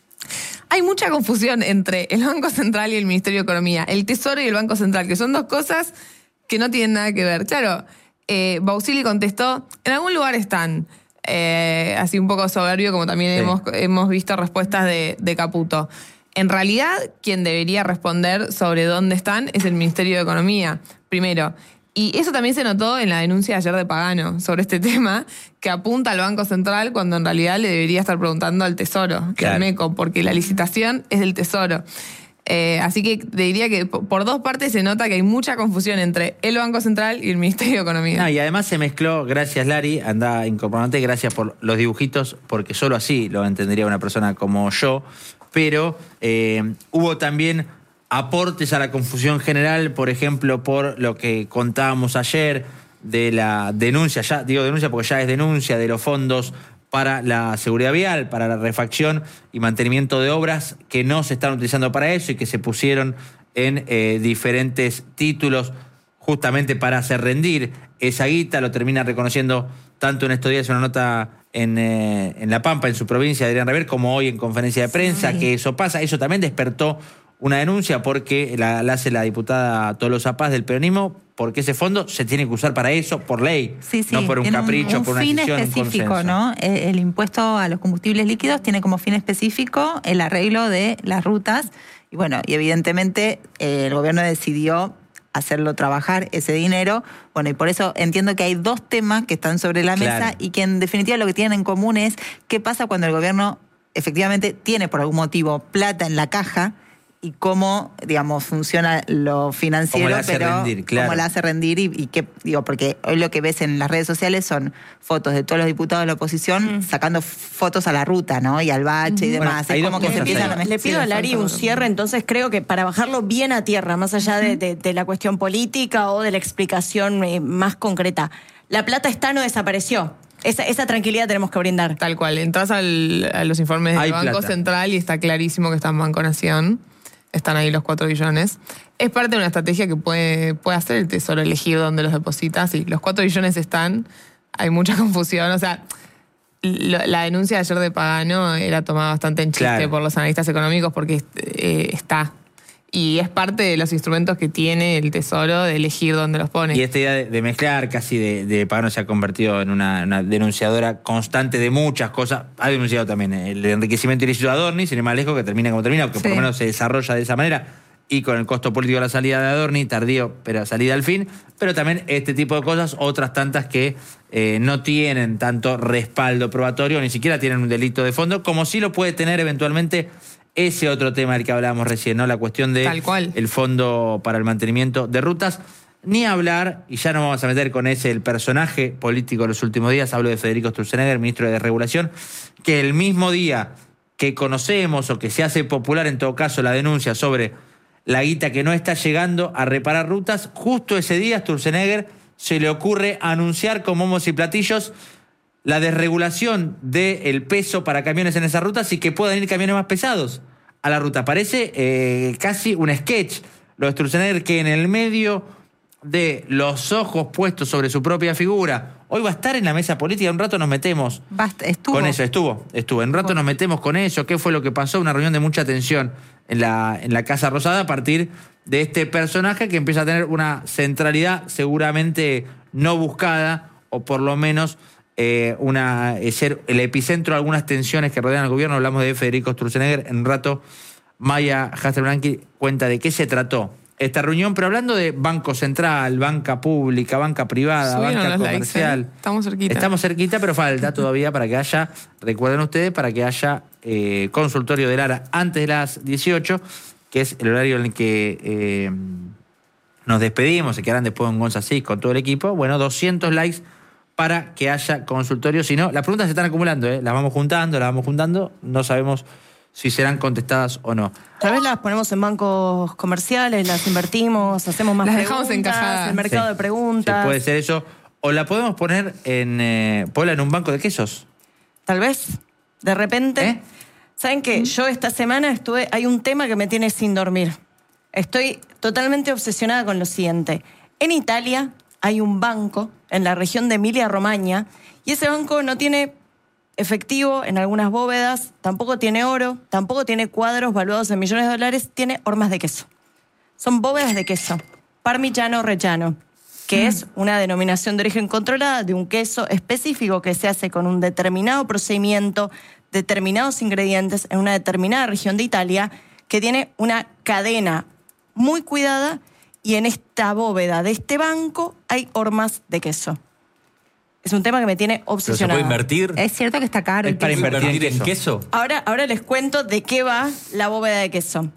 Hay mucha confusión entre el Banco Central y el Ministerio de Economía, el Tesoro y el Banco Central, que son dos cosas que no tienen nada que ver. Claro, eh, Bausili contestó, en algún lugar están, eh, así un poco soberbio, como también sí. hemos, hemos visto respuestas de, de Caputo. En realidad, quien debería responder sobre dónde están es el Ministerio de Economía, primero. Y eso también se notó en la denuncia de ayer de Pagano sobre este tema, que apunta al Banco Central cuando en realidad le debería estar preguntando al Tesoro, que claro. al MECO, porque la licitación es del Tesoro. Eh, así que te diría que por dos partes se nota que hay mucha confusión entre el Banco Central y el Ministerio de Economía. No, y además se mezcló, gracias Lari, anda incorporante, gracias por los dibujitos, porque solo así lo entendería una persona como yo, pero eh, hubo también aportes a la confusión general, por ejemplo, por lo que contábamos ayer de la denuncia, ya digo denuncia porque ya es denuncia de los fondos para la seguridad vial, para la refacción y mantenimiento de obras que no se están utilizando para eso y que se pusieron en eh, diferentes títulos justamente para hacer rendir esa guita. Lo termina reconociendo tanto en estos días una nota en, eh, en La Pampa, en su provincia, Adrián Rever, como hoy en conferencia de prensa, sí. que eso pasa. Eso también despertó una denuncia porque la, la hace la diputada Tolosa Paz del peronismo, porque ese fondo se tiene que usar para eso, por ley, sí, sí. no por un tiene capricho, un, un por una fin decisión, específico, un ¿no? El, el impuesto a los combustibles líquidos tiene como fin específico el arreglo de las rutas. Y bueno, y evidentemente eh, el gobierno decidió hacerlo trabajar ese dinero. Bueno, y por eso entiendo que hay dos temas que están sobre la mesa Claro. y que en definitiva lo que tienen en común es qué pasa cuando el gobierno efectivamente tiene por algún motivo plata en la caja y cómo, digamos, funciona lo financiero, Cómo la hace pero rendir, claro. cómo la hace rendir y, y qué, digo, porque hoy lo que ves en las redes sociales son fotos de todos los diputados de la oposición mm. sacando fotos a la ruta, ¿no? Y al bache mm. y demás. Bueno, es como que se empiezan a mezclar. Le pido a Lari un cierre, entonces creo que para bajarlo bien a tierra, más allá de, de, de la cuestión política o de la explicación eh, más concreta. La plata está, no desapareció. Esa, esa tranquilidad tenemos que brindar. Tal cual. Entras al, a los informes del Hay Banco plata. Central y está clarísimo que está en Banco Nación. Están ahí los cuatro billones. Es parte de una estrategia que puede, puede hacer el Tesoro elegir dónde los deposita. Sí, los cuatro billones están. Hay mucha confusión. O sea, lo, la denuncia de ayer de Pagano era tomada bastante en chiste Claro. por los analistas económicos porque eh, está. Y es parte de los instrumentos que tiene el Tesoro de elegir dónde los pone. Y esta idea de, de mezclar, casi de, de Pagano se ha convertido en una, una denunciadora constante de muchas cosas. Ha denunciado también el enriquecimiento ilícito de Adorni, sin ir más lejos, que termina como termina, que Sí. por lo menos se desarrolla de esa manera, y con el costo político de la salida de Adorni, tardío, pero salida al fin. Pero también este tipo de cosas, otras tantas que eh, no tienen tanto respaldo probatorio, ni siquiera tienen un delito de fondo, como sí lo puede tener eventualmente ese otro tema del que hablábamos recién, ¿no? La cuestión de Tal cual. el fondo para el mantenimiento de rutas. Ni hablar, y ya nos vamos a meter con ese, el personaje político de los últimos días, hablo de Federico Sturzenegger, ministro de Desregulación, que el mismo día que conocemos o que se hace popular en todo caso la denuncia sobre la guita que no está llegando a reparar rutas, justo ese día Sturzenegger se le ocurre anunciar con bombos y platillos la desregulación del peso para camiones en esas rutas y que puedan ir camiones más pesados a la ruta. Parece eh, casi un sketch lo de Sturzenegger, que en el medio de los ojos puestos sobre su propia figura, hoy va a estar en la mesa política, un rato nos metemos Basta, estuvo. con eso, estuvo, estuvo, en un rato nos metemos con eso, qué fue lo que pasó, una reunión de mucha tensión en la, en la Casa Rosada a partir de este personaje que empieza a tener una centralidad seguramente no buscada, o por lo menos Eh, una, eh, ser el epicentro de algunas tensiones que rodean al gobierno. Hablamos de Federico Sturzenegger. En un rato, Maya Hasselblanqui cuenta de qué se trató esta reunión, pero hablando de Banco Central, banca pública, banca privada, Subieron banca los likes, comercial. ¿eh? Estamos cerquita. Estamos cerquita, pero falta todavía para que haya, recuerden ustedes, para que haya eh, consultorio de Lara antes de las dieciocho, que es el horario en el que eh, nos despedimos, se quedarán después en Gonza Cis con todo el equipo. Bueno, doscientos likes para que haya consultorio. Si no, las preguntas se están acumulando, ¿eh? Las vamos juntando, las vamos juntando. No sabemos si serán contestadas o no. Tal vez las ponemos en bancos comerciales, las invertimos, hacemos más Las preguntas, dejamos encajadas. el mercado Sí. de preguntas. Sí, puede ser eso. O la podemos poner en, eh, ponla en un banco de quesos. Tal vez, de repente. ¿Eh? ¿Saben qué? Yo esta semana estuve, hay un tema que me tiene sin dormir. Estoy totalmente obsesionada con lo siguiente. En Italia hay un banco en la región de Emilia-Romagna y ese banco no tiene efectivo en algunas bóvedas, tampoco tiene oro, tampoco tiene cuadros valuados en millones de dólares, tiene hormas de queso. Son bóvedas de queso, Parmigiano Reggiano, que mm. es una denominación de origen controlada de un queso específico que se hace con un determinado procedimiento, determinados ingredientes en una determinada región de Italia, que tiene una cadena muy cuidada. Y en esta bóveda de este banco hay hormas de queso. Es un tema que me tiene ¿Pero se obsesionada. puede invertir? Es cierto que está caro. Es el para queso. invertir en ¿Invertir en queso? queso? Ahora, ahora les cuento de qué va la bóveda de queso.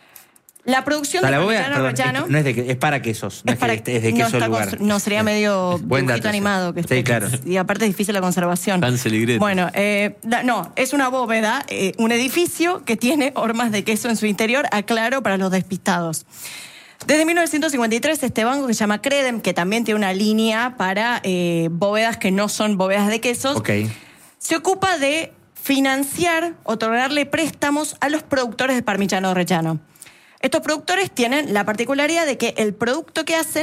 La producción O sea, de la bóveda, Parmigiano perdón, Reggiano... es, no es, de, que- es para quesos, no es, para- que es de no queso está el lugar. constru- no, sería medio Buen dibujito dato, sí. animado. Que Sí, esté- claro. Y aparte es difícil la conservación. Hansel y Gretel. Bueno, eh, la- no, es una bóveda, eh, un edificio que tiene hormas de queso en su interior, aclaro para los despistados. Desde mil novecientos cincuenta y tres, este banco que se llama Credem, que también tiene una línea para eh, bóvedas que no son bóvedas de quesos, Ok. se ocupa de financiar, otorgarle préstamos a los productores de Parmigiano Reggiano. Estos productores tienen la particularidad de que el producto que hacen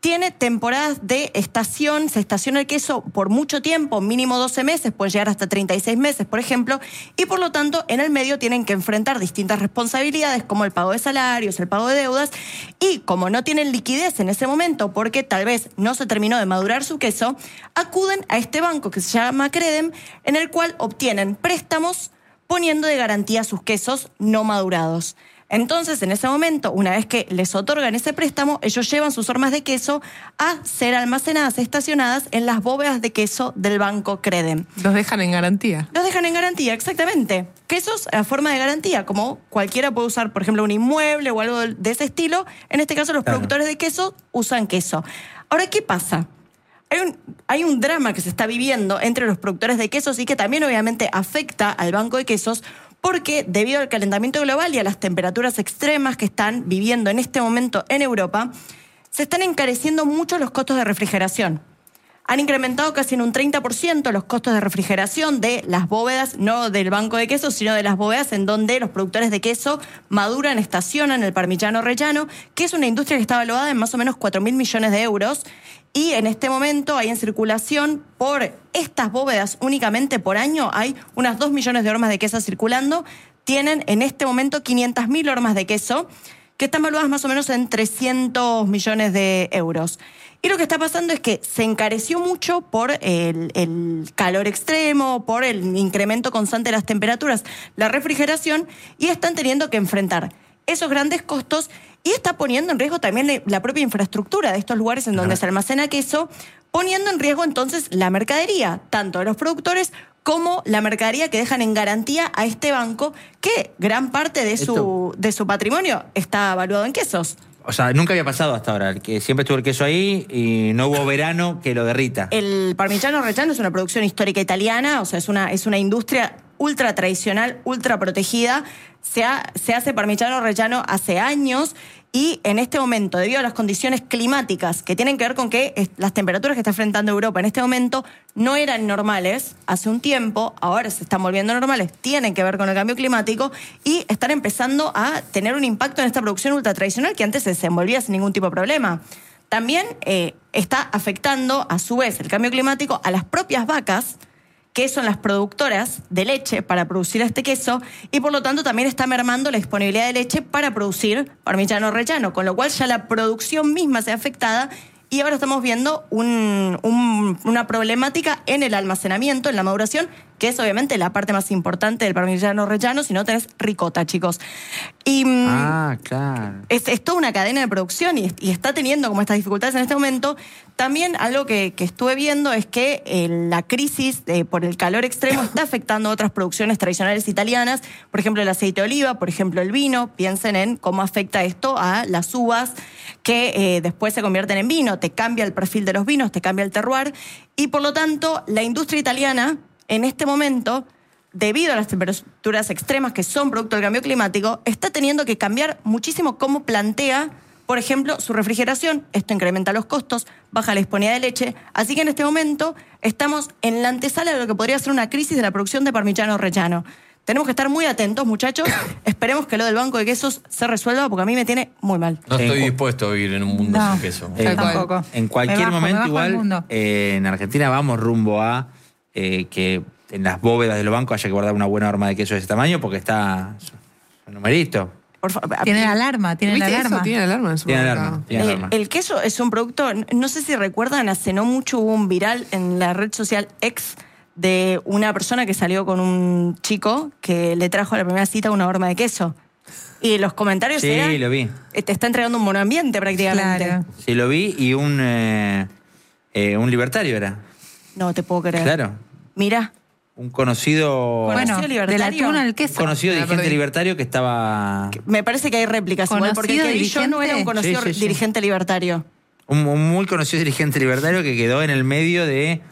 tiene temporadas de estación, se estaciona el queso por mucho tiempo, mínimo doce meses, puede llegar hasta treinta y seis meses, por ejemplo, y por lo tanto en el medio tienen que enfrentar distintas responsabilidades como el pago de salarios, el pago de deudas, y como no tienen liquidez en ese momento porque tal vez no se terminó de madurar su queso, acuden a este banco que se llama Credem, en el cual obtienen préstamos poniendo de garantía sus quesos no madurados. Entonces, en ese momento, una vez que les otorgan ese préstamo, ellos llevan sus hormas de queso a ser almacenadas, estacionadas en las bóvedas de queso del banco Credem. Los dejan en garantía. Los dejan en garantía, exactamente. Quesos a forma de garantía, como cualquiera puede usar, por ejemplo, un inmueble o algo de ese estilo. En este caso, los claro. productores de queso usan queso. Ahora, ¿qué pasa? Hay un, hay un drama que se está viviendo entre los productores de quesos y que también obviamente afecta al banco de quesos, porque debido al calentamiento global y a las temperaturas extremas que están viviendo en este momento en Europa, se están encareciendo mucho los costos de refrigeración. Han incrementado casi en un treinta por ciento los costos de refrigeración de las bóvedas, no del banco de quesos, sino de las bóvedas en donde los productores de queso maduran, estacionan el Parmigiano Reggiano, que es una industria que está valuada en más o menos cuatro mil millones de euros. Y en este momento hay en circulación por estas bóvedas únicamente por año, hay unas dos millones de hormas de queso circulando. Tienen en este momento quinientas mil hormas de queso que están valuadas más o menos en trescientos millones de euros. Y lo que está pasando es que se encareció mucho por el, el calor extremo, por el incremento constante de las temperaturas, la refrigeración, y están teniendo que enfrentar esos grandes costos. Y está poniendo en riesgo también la propia infraestructura de estos lugares en donde se almacena queso, poniendo en riesgo entonces la mercadería, tanto de los productores como la mercadería que dejan en garantía a este banco, que gran parte de su, de su patrimonio está valuado en quesos. O sea, nunca había pasado hasta ahora, que siempre estuvo el queso ahí y no hubo verano que lo derrita. El Parmigiano Reggiano es una producción histórica italiana, o sea, es una, es una industria ultra tradicional, ultra protegida. Se, ha, se hace Parmigiano Reggiano hace años y en este momento, debido a las condiciones climáticas que tienen que ver con que las temperaturas que está enfrentando Europa en este momento no eran normales hace un tiempo, ahora se están volviendo normales, tienen que ver con el cambio climático y están empezando a tener un impacto en esta producción ultra tradicional que antes se desenvolvía sin ningún tipo de problema. También eh, está afectando a su vez el cambio climático a las propias vacas, que son las productoras de leche para producir este queso, y por lo tanto también está mermando la disponibilidad de leche para producir Parmigiano Reggiano, con lo cual ya la producción misma se ha afectada y ahora estamos viendo un, un, una problemática en el almacenamiento, en la maduración, que es obviamente la parte más importante del Parmigiano Reggiano, si no tenés ricota, chicos. Y, ah, claro. Es, es toda una cadena de producción y, y está teniendo como estas dificultades en este momento. También algo que, que estuve viendo es que eh, la crisis eh, por el calor extremo está afectando a otras producciones tradicionales italianas, por ejemplo el aceite de oliva, por ejemplo el vino. Piensen en cómo afecta esto a las uvas que eh, después se convierten en vino. Te cambia el perfil de los vinos, te cambia el terroir y por lo tanto la industria italiana en este momento, debido a las temperaturas extremas que son producto del cambio climático, está teniendo que cambiar muchísimo cómo plantea, por ejemplo, su refrigeración. Esto incrementa los costos, baja la disponibilidad de leche. Así que en este momento estamos en la antesala de lo que podría ser una crisis de la producción de Parmigiano Reggiano. Tenemos que estar muy atentos, muchachos. Esperemos que lo del banco de quesos se resuelva, porque a mí me tiene muy mal. No estoy dispuesto a vivir en un mundo no, sin queso. Eh, tampoco. En cualquier bajo, momento, igual, eh, en Argentina vamos rumbo a eh, que en las bóvedas de los bancos haya que guardar una buena horma de queso de ese tamaño, porque está un numerito. Por favor, tiene la alarma, tiene la alarma. Eso? Tiene alarma en su Tiene alarma, tiene alarma. El, el queso es un producto, no sé si recuerdan, hace no mucho hubo un viral en la red social X de una persona que salió con un chico que le trajo a la primera cita una horma de queso. Y los comentarios sí, eran... Sí, lo vi. Te está entregando un monoambiente prácticamente. Claro. Sí, lo vi y un, eh, eh, un libertario era. No te puedo creer. Claro. Mira. Un conocido... Bueno, ¿Conocido de la libertario? tuna al Un queso. conocido Me dirigente perdí. libertario que estaba... Me parece que hay réplicas igual, porque el ¿Conocido que vi yo no era un dirigente? conocido Sí, sí, sí. dirigente libertario. Un, un muy conocido dirigente libertario que quedó en el medio de,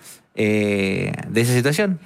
eh, de esa situación.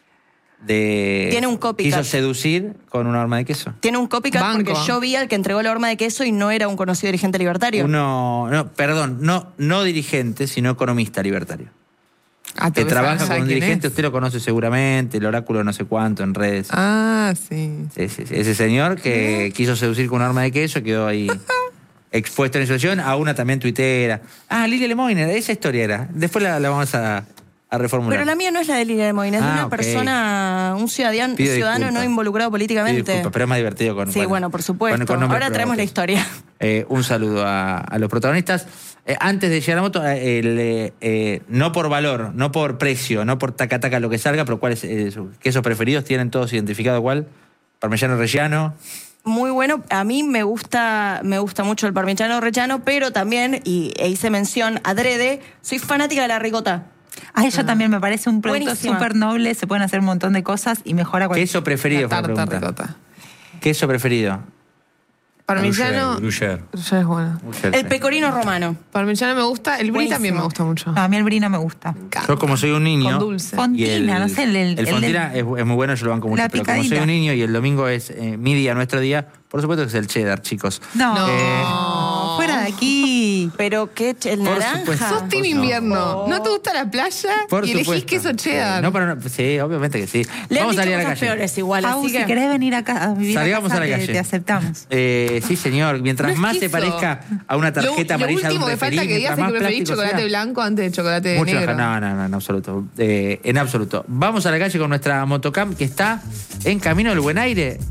De, Tiene un copycat. Quiso seducir con una horma de queso. Tiene un copycat Banco. porque yo vi al que entregó la horma de queso y no era un conocido dirigente libertario. Uno, no, perdón, no, no dirigente, sino economista libertario. Ah, Que ¿te trabaja sabes con un quién dirigente, es? usted lo conoce seguramente, el oráculo no sé cuánto en redes. Ah, sí. Sí, sí, sí. Ese señor que quiso seducir con un arma de queso quedó ahí expuesto en esa situación, a una también tuitera. Ah, Lilia Lemoyne, esa historia era. Después la, la vamos a, a reformular. Pero la mía no es la de Lilia Lemoyne, es Ah, de una ok. persona, un ciudadano, Pido ciudadano disculpas. no involucrado Sí, políticamente. disculpa, pero es más divertido con... Sí, bueno, por supuesto. con- con nombres Ahora traemos la propios. historia. Eh, un saludo a, a los protagonistas. Eh, antes de llegar a la moto, eh, el, eh, eh, no por valor, no por precio, no por taca taca lo que salga, pero cuáles eh, sus quesos preferidos tienen todos identificado cuál. Parmesano rellano. Muy bueno. A mí me gusta, me gusta mucho el parmigiano reggiano, pero también, y e hice mención adrede, soy fanática de la ricota. A ella también me parece un producto Buenísima. súper noble, se pueden hacer un montón de cosas y mejora cualquier... Queso preferido, La fue la tarta pregunta. ricota. Queso preferido. Parmigiano. Gruyère. Gruyère es bueno. El pecorino romano. Parmigiano me gusta. El brie Buenísimo. también me gusta mucho. No, a mí el brie no me gusta. Yo como soy un niño... Con dulce. Fontina, y el, no sé, el, el, el el- fontina es, es muy bueno, yo lo banco mucho. La Pero como soy picadita. un niño y el domingo es eh, mi día, nuestro día, por supuesto que es el cheddar, chicos. No, Eh, fuera de aquí. Pero qué ch- el Por naranja. supuesto. Sos team no. invierno. ¿No te gusta la playa? Por y elegís supuesto. queso cheddar. Eh, no, para, no- sí, obviamente que sí. Le han Vamos a dicho salir a la cosas calle. peores igual, Au, así si que... querés venir acá a vivir Salgamos a, casa, a la te- calle. te aceptamos. Eh, sí, señor. Mientras No es más se queso. parezca a una tarjeta lo, amarilla lo último de que un falta referí, que digas mientras es que más preferís plástico chocolate sea, blanco antes de chocolate mucho negro. mejor. No, no, no, en absoluto. Eh, en absoluto. Vamos a la calle con nuestra motocamp que está en camino del Buen Aire.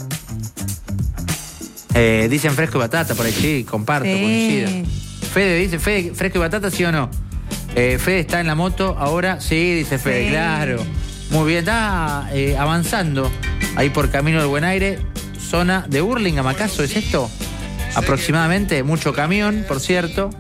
Eh, dicen fresco y batata por ahí, sí, comparto, Sí. coincido. Fede dice, Fede, fresco y batata, ¿sí o no? Eh, Fede está en la moto ahora, sí, dice Fede, Sí. claro. Muy bien, está eh, avanzando ahí por camino del Buen Aire, zona de Hurlingham, ¿acaso es esto? Aproximadamente, mucho camión, por cierto.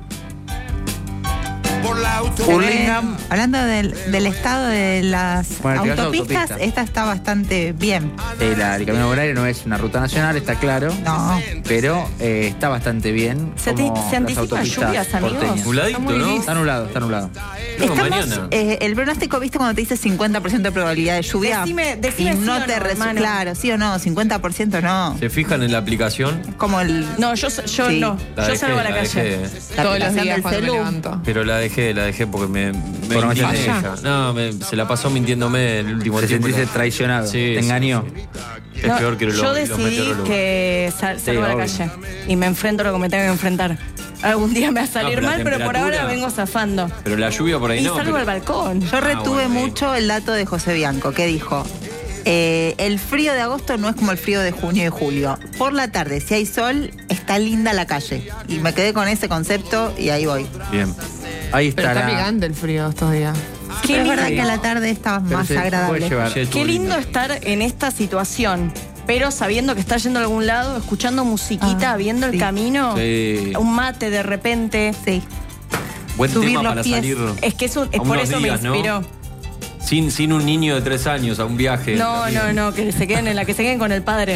Hurlingham. Hablando del, del estado de las Bueno, te vas a autopistas, autopista. esta está bastante bien. Eh, la, el Camino del Buen Aire no es una ruta nacional, está claro. No. Pero eh, está bastante bien. Se como te- se las anticipan autopistas lluvias, amigos. porteñas. Nuladito, Está muy ¿no? liso. Está nublado, está nublado. No, Estamos, mañana. eh, el pronóstico, ¿viste cuando te dice cincuenta por ciento de probabilidad de lluvia? Decime- decime y sí no o te no, res- hermano. Claro, sí o no, cincuenta por ciento no. ¿Se fijan en la aplicación? Es como el, No, yo, yo Sí. no. La Yo dejé, salgo a la, la calle. dejé. la Todos los aplicación días del cuando me celu. levanto. Pero la dejé, la dejé porque me, me Por no indigné, decir hija. No, me- se la pasó mintiéndome el último Te tiempo. sentiste traicionado, Sí, te sí, engañó. sí. Es No, peor que lo- yo los decidí meteorólogos. que sal- salgo a la obvio. calle y me enfrento a lo que me tengo que enfrentar. Algún día me va a salir pero la mal, pero por temperatura- ahora vengo zafando. Pero la lluvia por ahí Y no. salgo pero- al balcón. Yo retuve bueno, mucho el dato de José Bianco, que dijo, eh, el frío de agosto no es como el frío de junio y julio. Por la tarde, si hay sol, está linda la calle. Y me quedé con ese concepto y ahí voy. Bien. Ahí Pero está. está la- picante el frío estos días. Qué Pero es verdad lindo. que a la tarde estaba Pero más se puede agradable. llevar. Ayer Qué estuvo lindo estar en esta situación, pero sabiendo que está yendo a algún lado, escuchando musiquita, Ah, viendo el sí. camino, Sí. un mate de repente. Sí. Buen subir tema los para pies. salir. Es que es, un- es a por unos eso días, me ¿no? inspiró. Sin, sin un niño de tres años a un viaje. No, También. no, no, que se queden en la que se queden con el padre.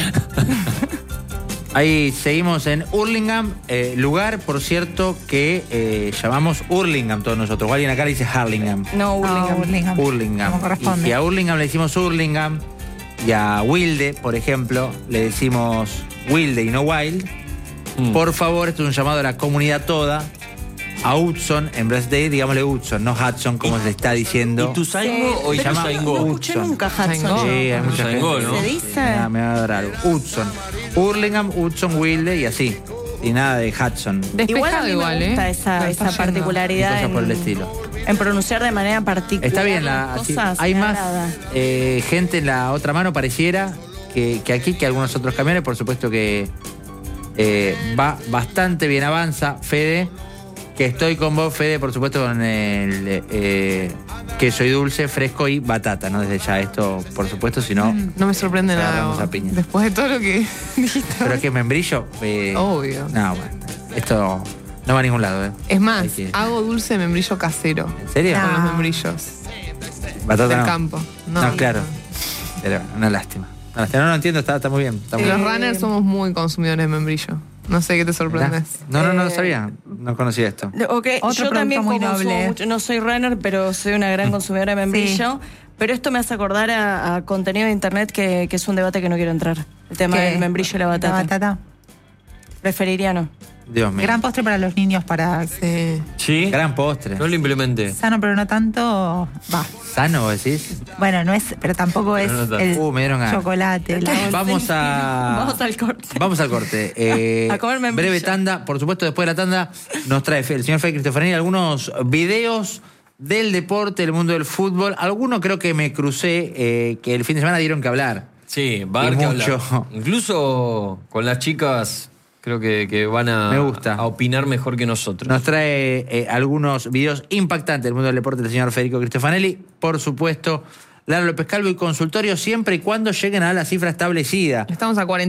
Ahí seguimos en Hurlingham, eh, lugar, por cierto, que eh, llamamos Hurlingham todos nosotros. O alguien acá le dice Harlingham. No, Hurlingham. No, Hurlingham. Hurlingham. Como corresponde. Y, y a Hurlingham le decimos Hurlingham. Y a Wilde, por ejemplo, le decimos Wilde y no Wild. Mm. Por favor, esto es un llamado a la comunidad toda. A Hudson, en vez de, digámosle Hudson, no Hudson, como se le está diciendo. ¿Y tu Saingo o Sí, tu pero Saingo? No escuché Hudson. nunca Hudson. Saingo. Sí, hay mucha Saingo, gente. ¿no? ¿Se dice? Nada, me va a dar algo. Hudson. Hurlingham, Hudson, Wilde y así. Y nada de Hudson. Igual a Despejado mí igual, me ¿eh? gusta esa, Pero esa está yendo. Y particularidad cosas por el en, estilo. en pronunciar de manera particular Está bien, la, las así- cosas. hay me más agrada. eh, gente en la otra mano, pareciera, que, que aquí, que algunos otros camiones. Por supuesto que eh, va bastante bien, avanza. Fede, que estoy con vos, Fede, por supuesto, con el eh, queso y dulce, fresco y batata, ¿no? Desde ya esto, por supuesto, si no. No me sorprende Agarramos nada. a piña. Después de todo lo que dijiste. Pero es que membrillo. eh, Obvio. No, bueno, esto no va a ningún lado, ¿eh? Es más, Hay que- hago dulce de membrillo casero. ¿En serio? No. Con los membrillos Batata del no. campo. No, claro. Pero una lástima. Una lástima. No, no entiendo, está, está muy bien. Está muy Los bien. runners somos muy consumidores de membrillo. No sé qué te Mirá. sorprendes. No, no, no lo Eh, sabía. No conocía esto. Ok, Otro yo también producto muy consumo noble. mucho, no soy runner, pero soy una gran consumidora de membrillo. Pero esto me hace acordar a, a contenido de internet que, que es un debate que no quiero entrar. El tema ¿Qué? del membrillo y la batata. La batata. Preferiría no. Dios mío. Gran postre para los niños, para Sí. ¿Sí? Gran postre. No lo implementé. sano, pero no tanto. Va. ¿Sano, decís? Bueno, no es, pero tampoco es Pero no tanto. el Uh, me dieron ganas. chocolate. la bolsa. Vamos a. Vamos al corte. Vamos al corte. Eh, A comer membrillo. breve tanda. Por supuesto, después de la tanda nos trae el señor Fede Cristofanelli algunos videos del deporte, del mundo del fútbol. Algunos creo que me crucé, eh, que el fin de semana dieron que hablar. Sí, va a Y haber que mucho. hablar. Incluso con las chicas creo que, que van a, Me gusta. a opinar mejor que nosotros. Nos trae eh, algunos videos impactantes del mundo del deporte del señor Federico Cristofanelli. Por supuesto, Lara López Calvo y consultorio siempre y cuando lleguen a la cifra establecida. Estamos a cuarenta.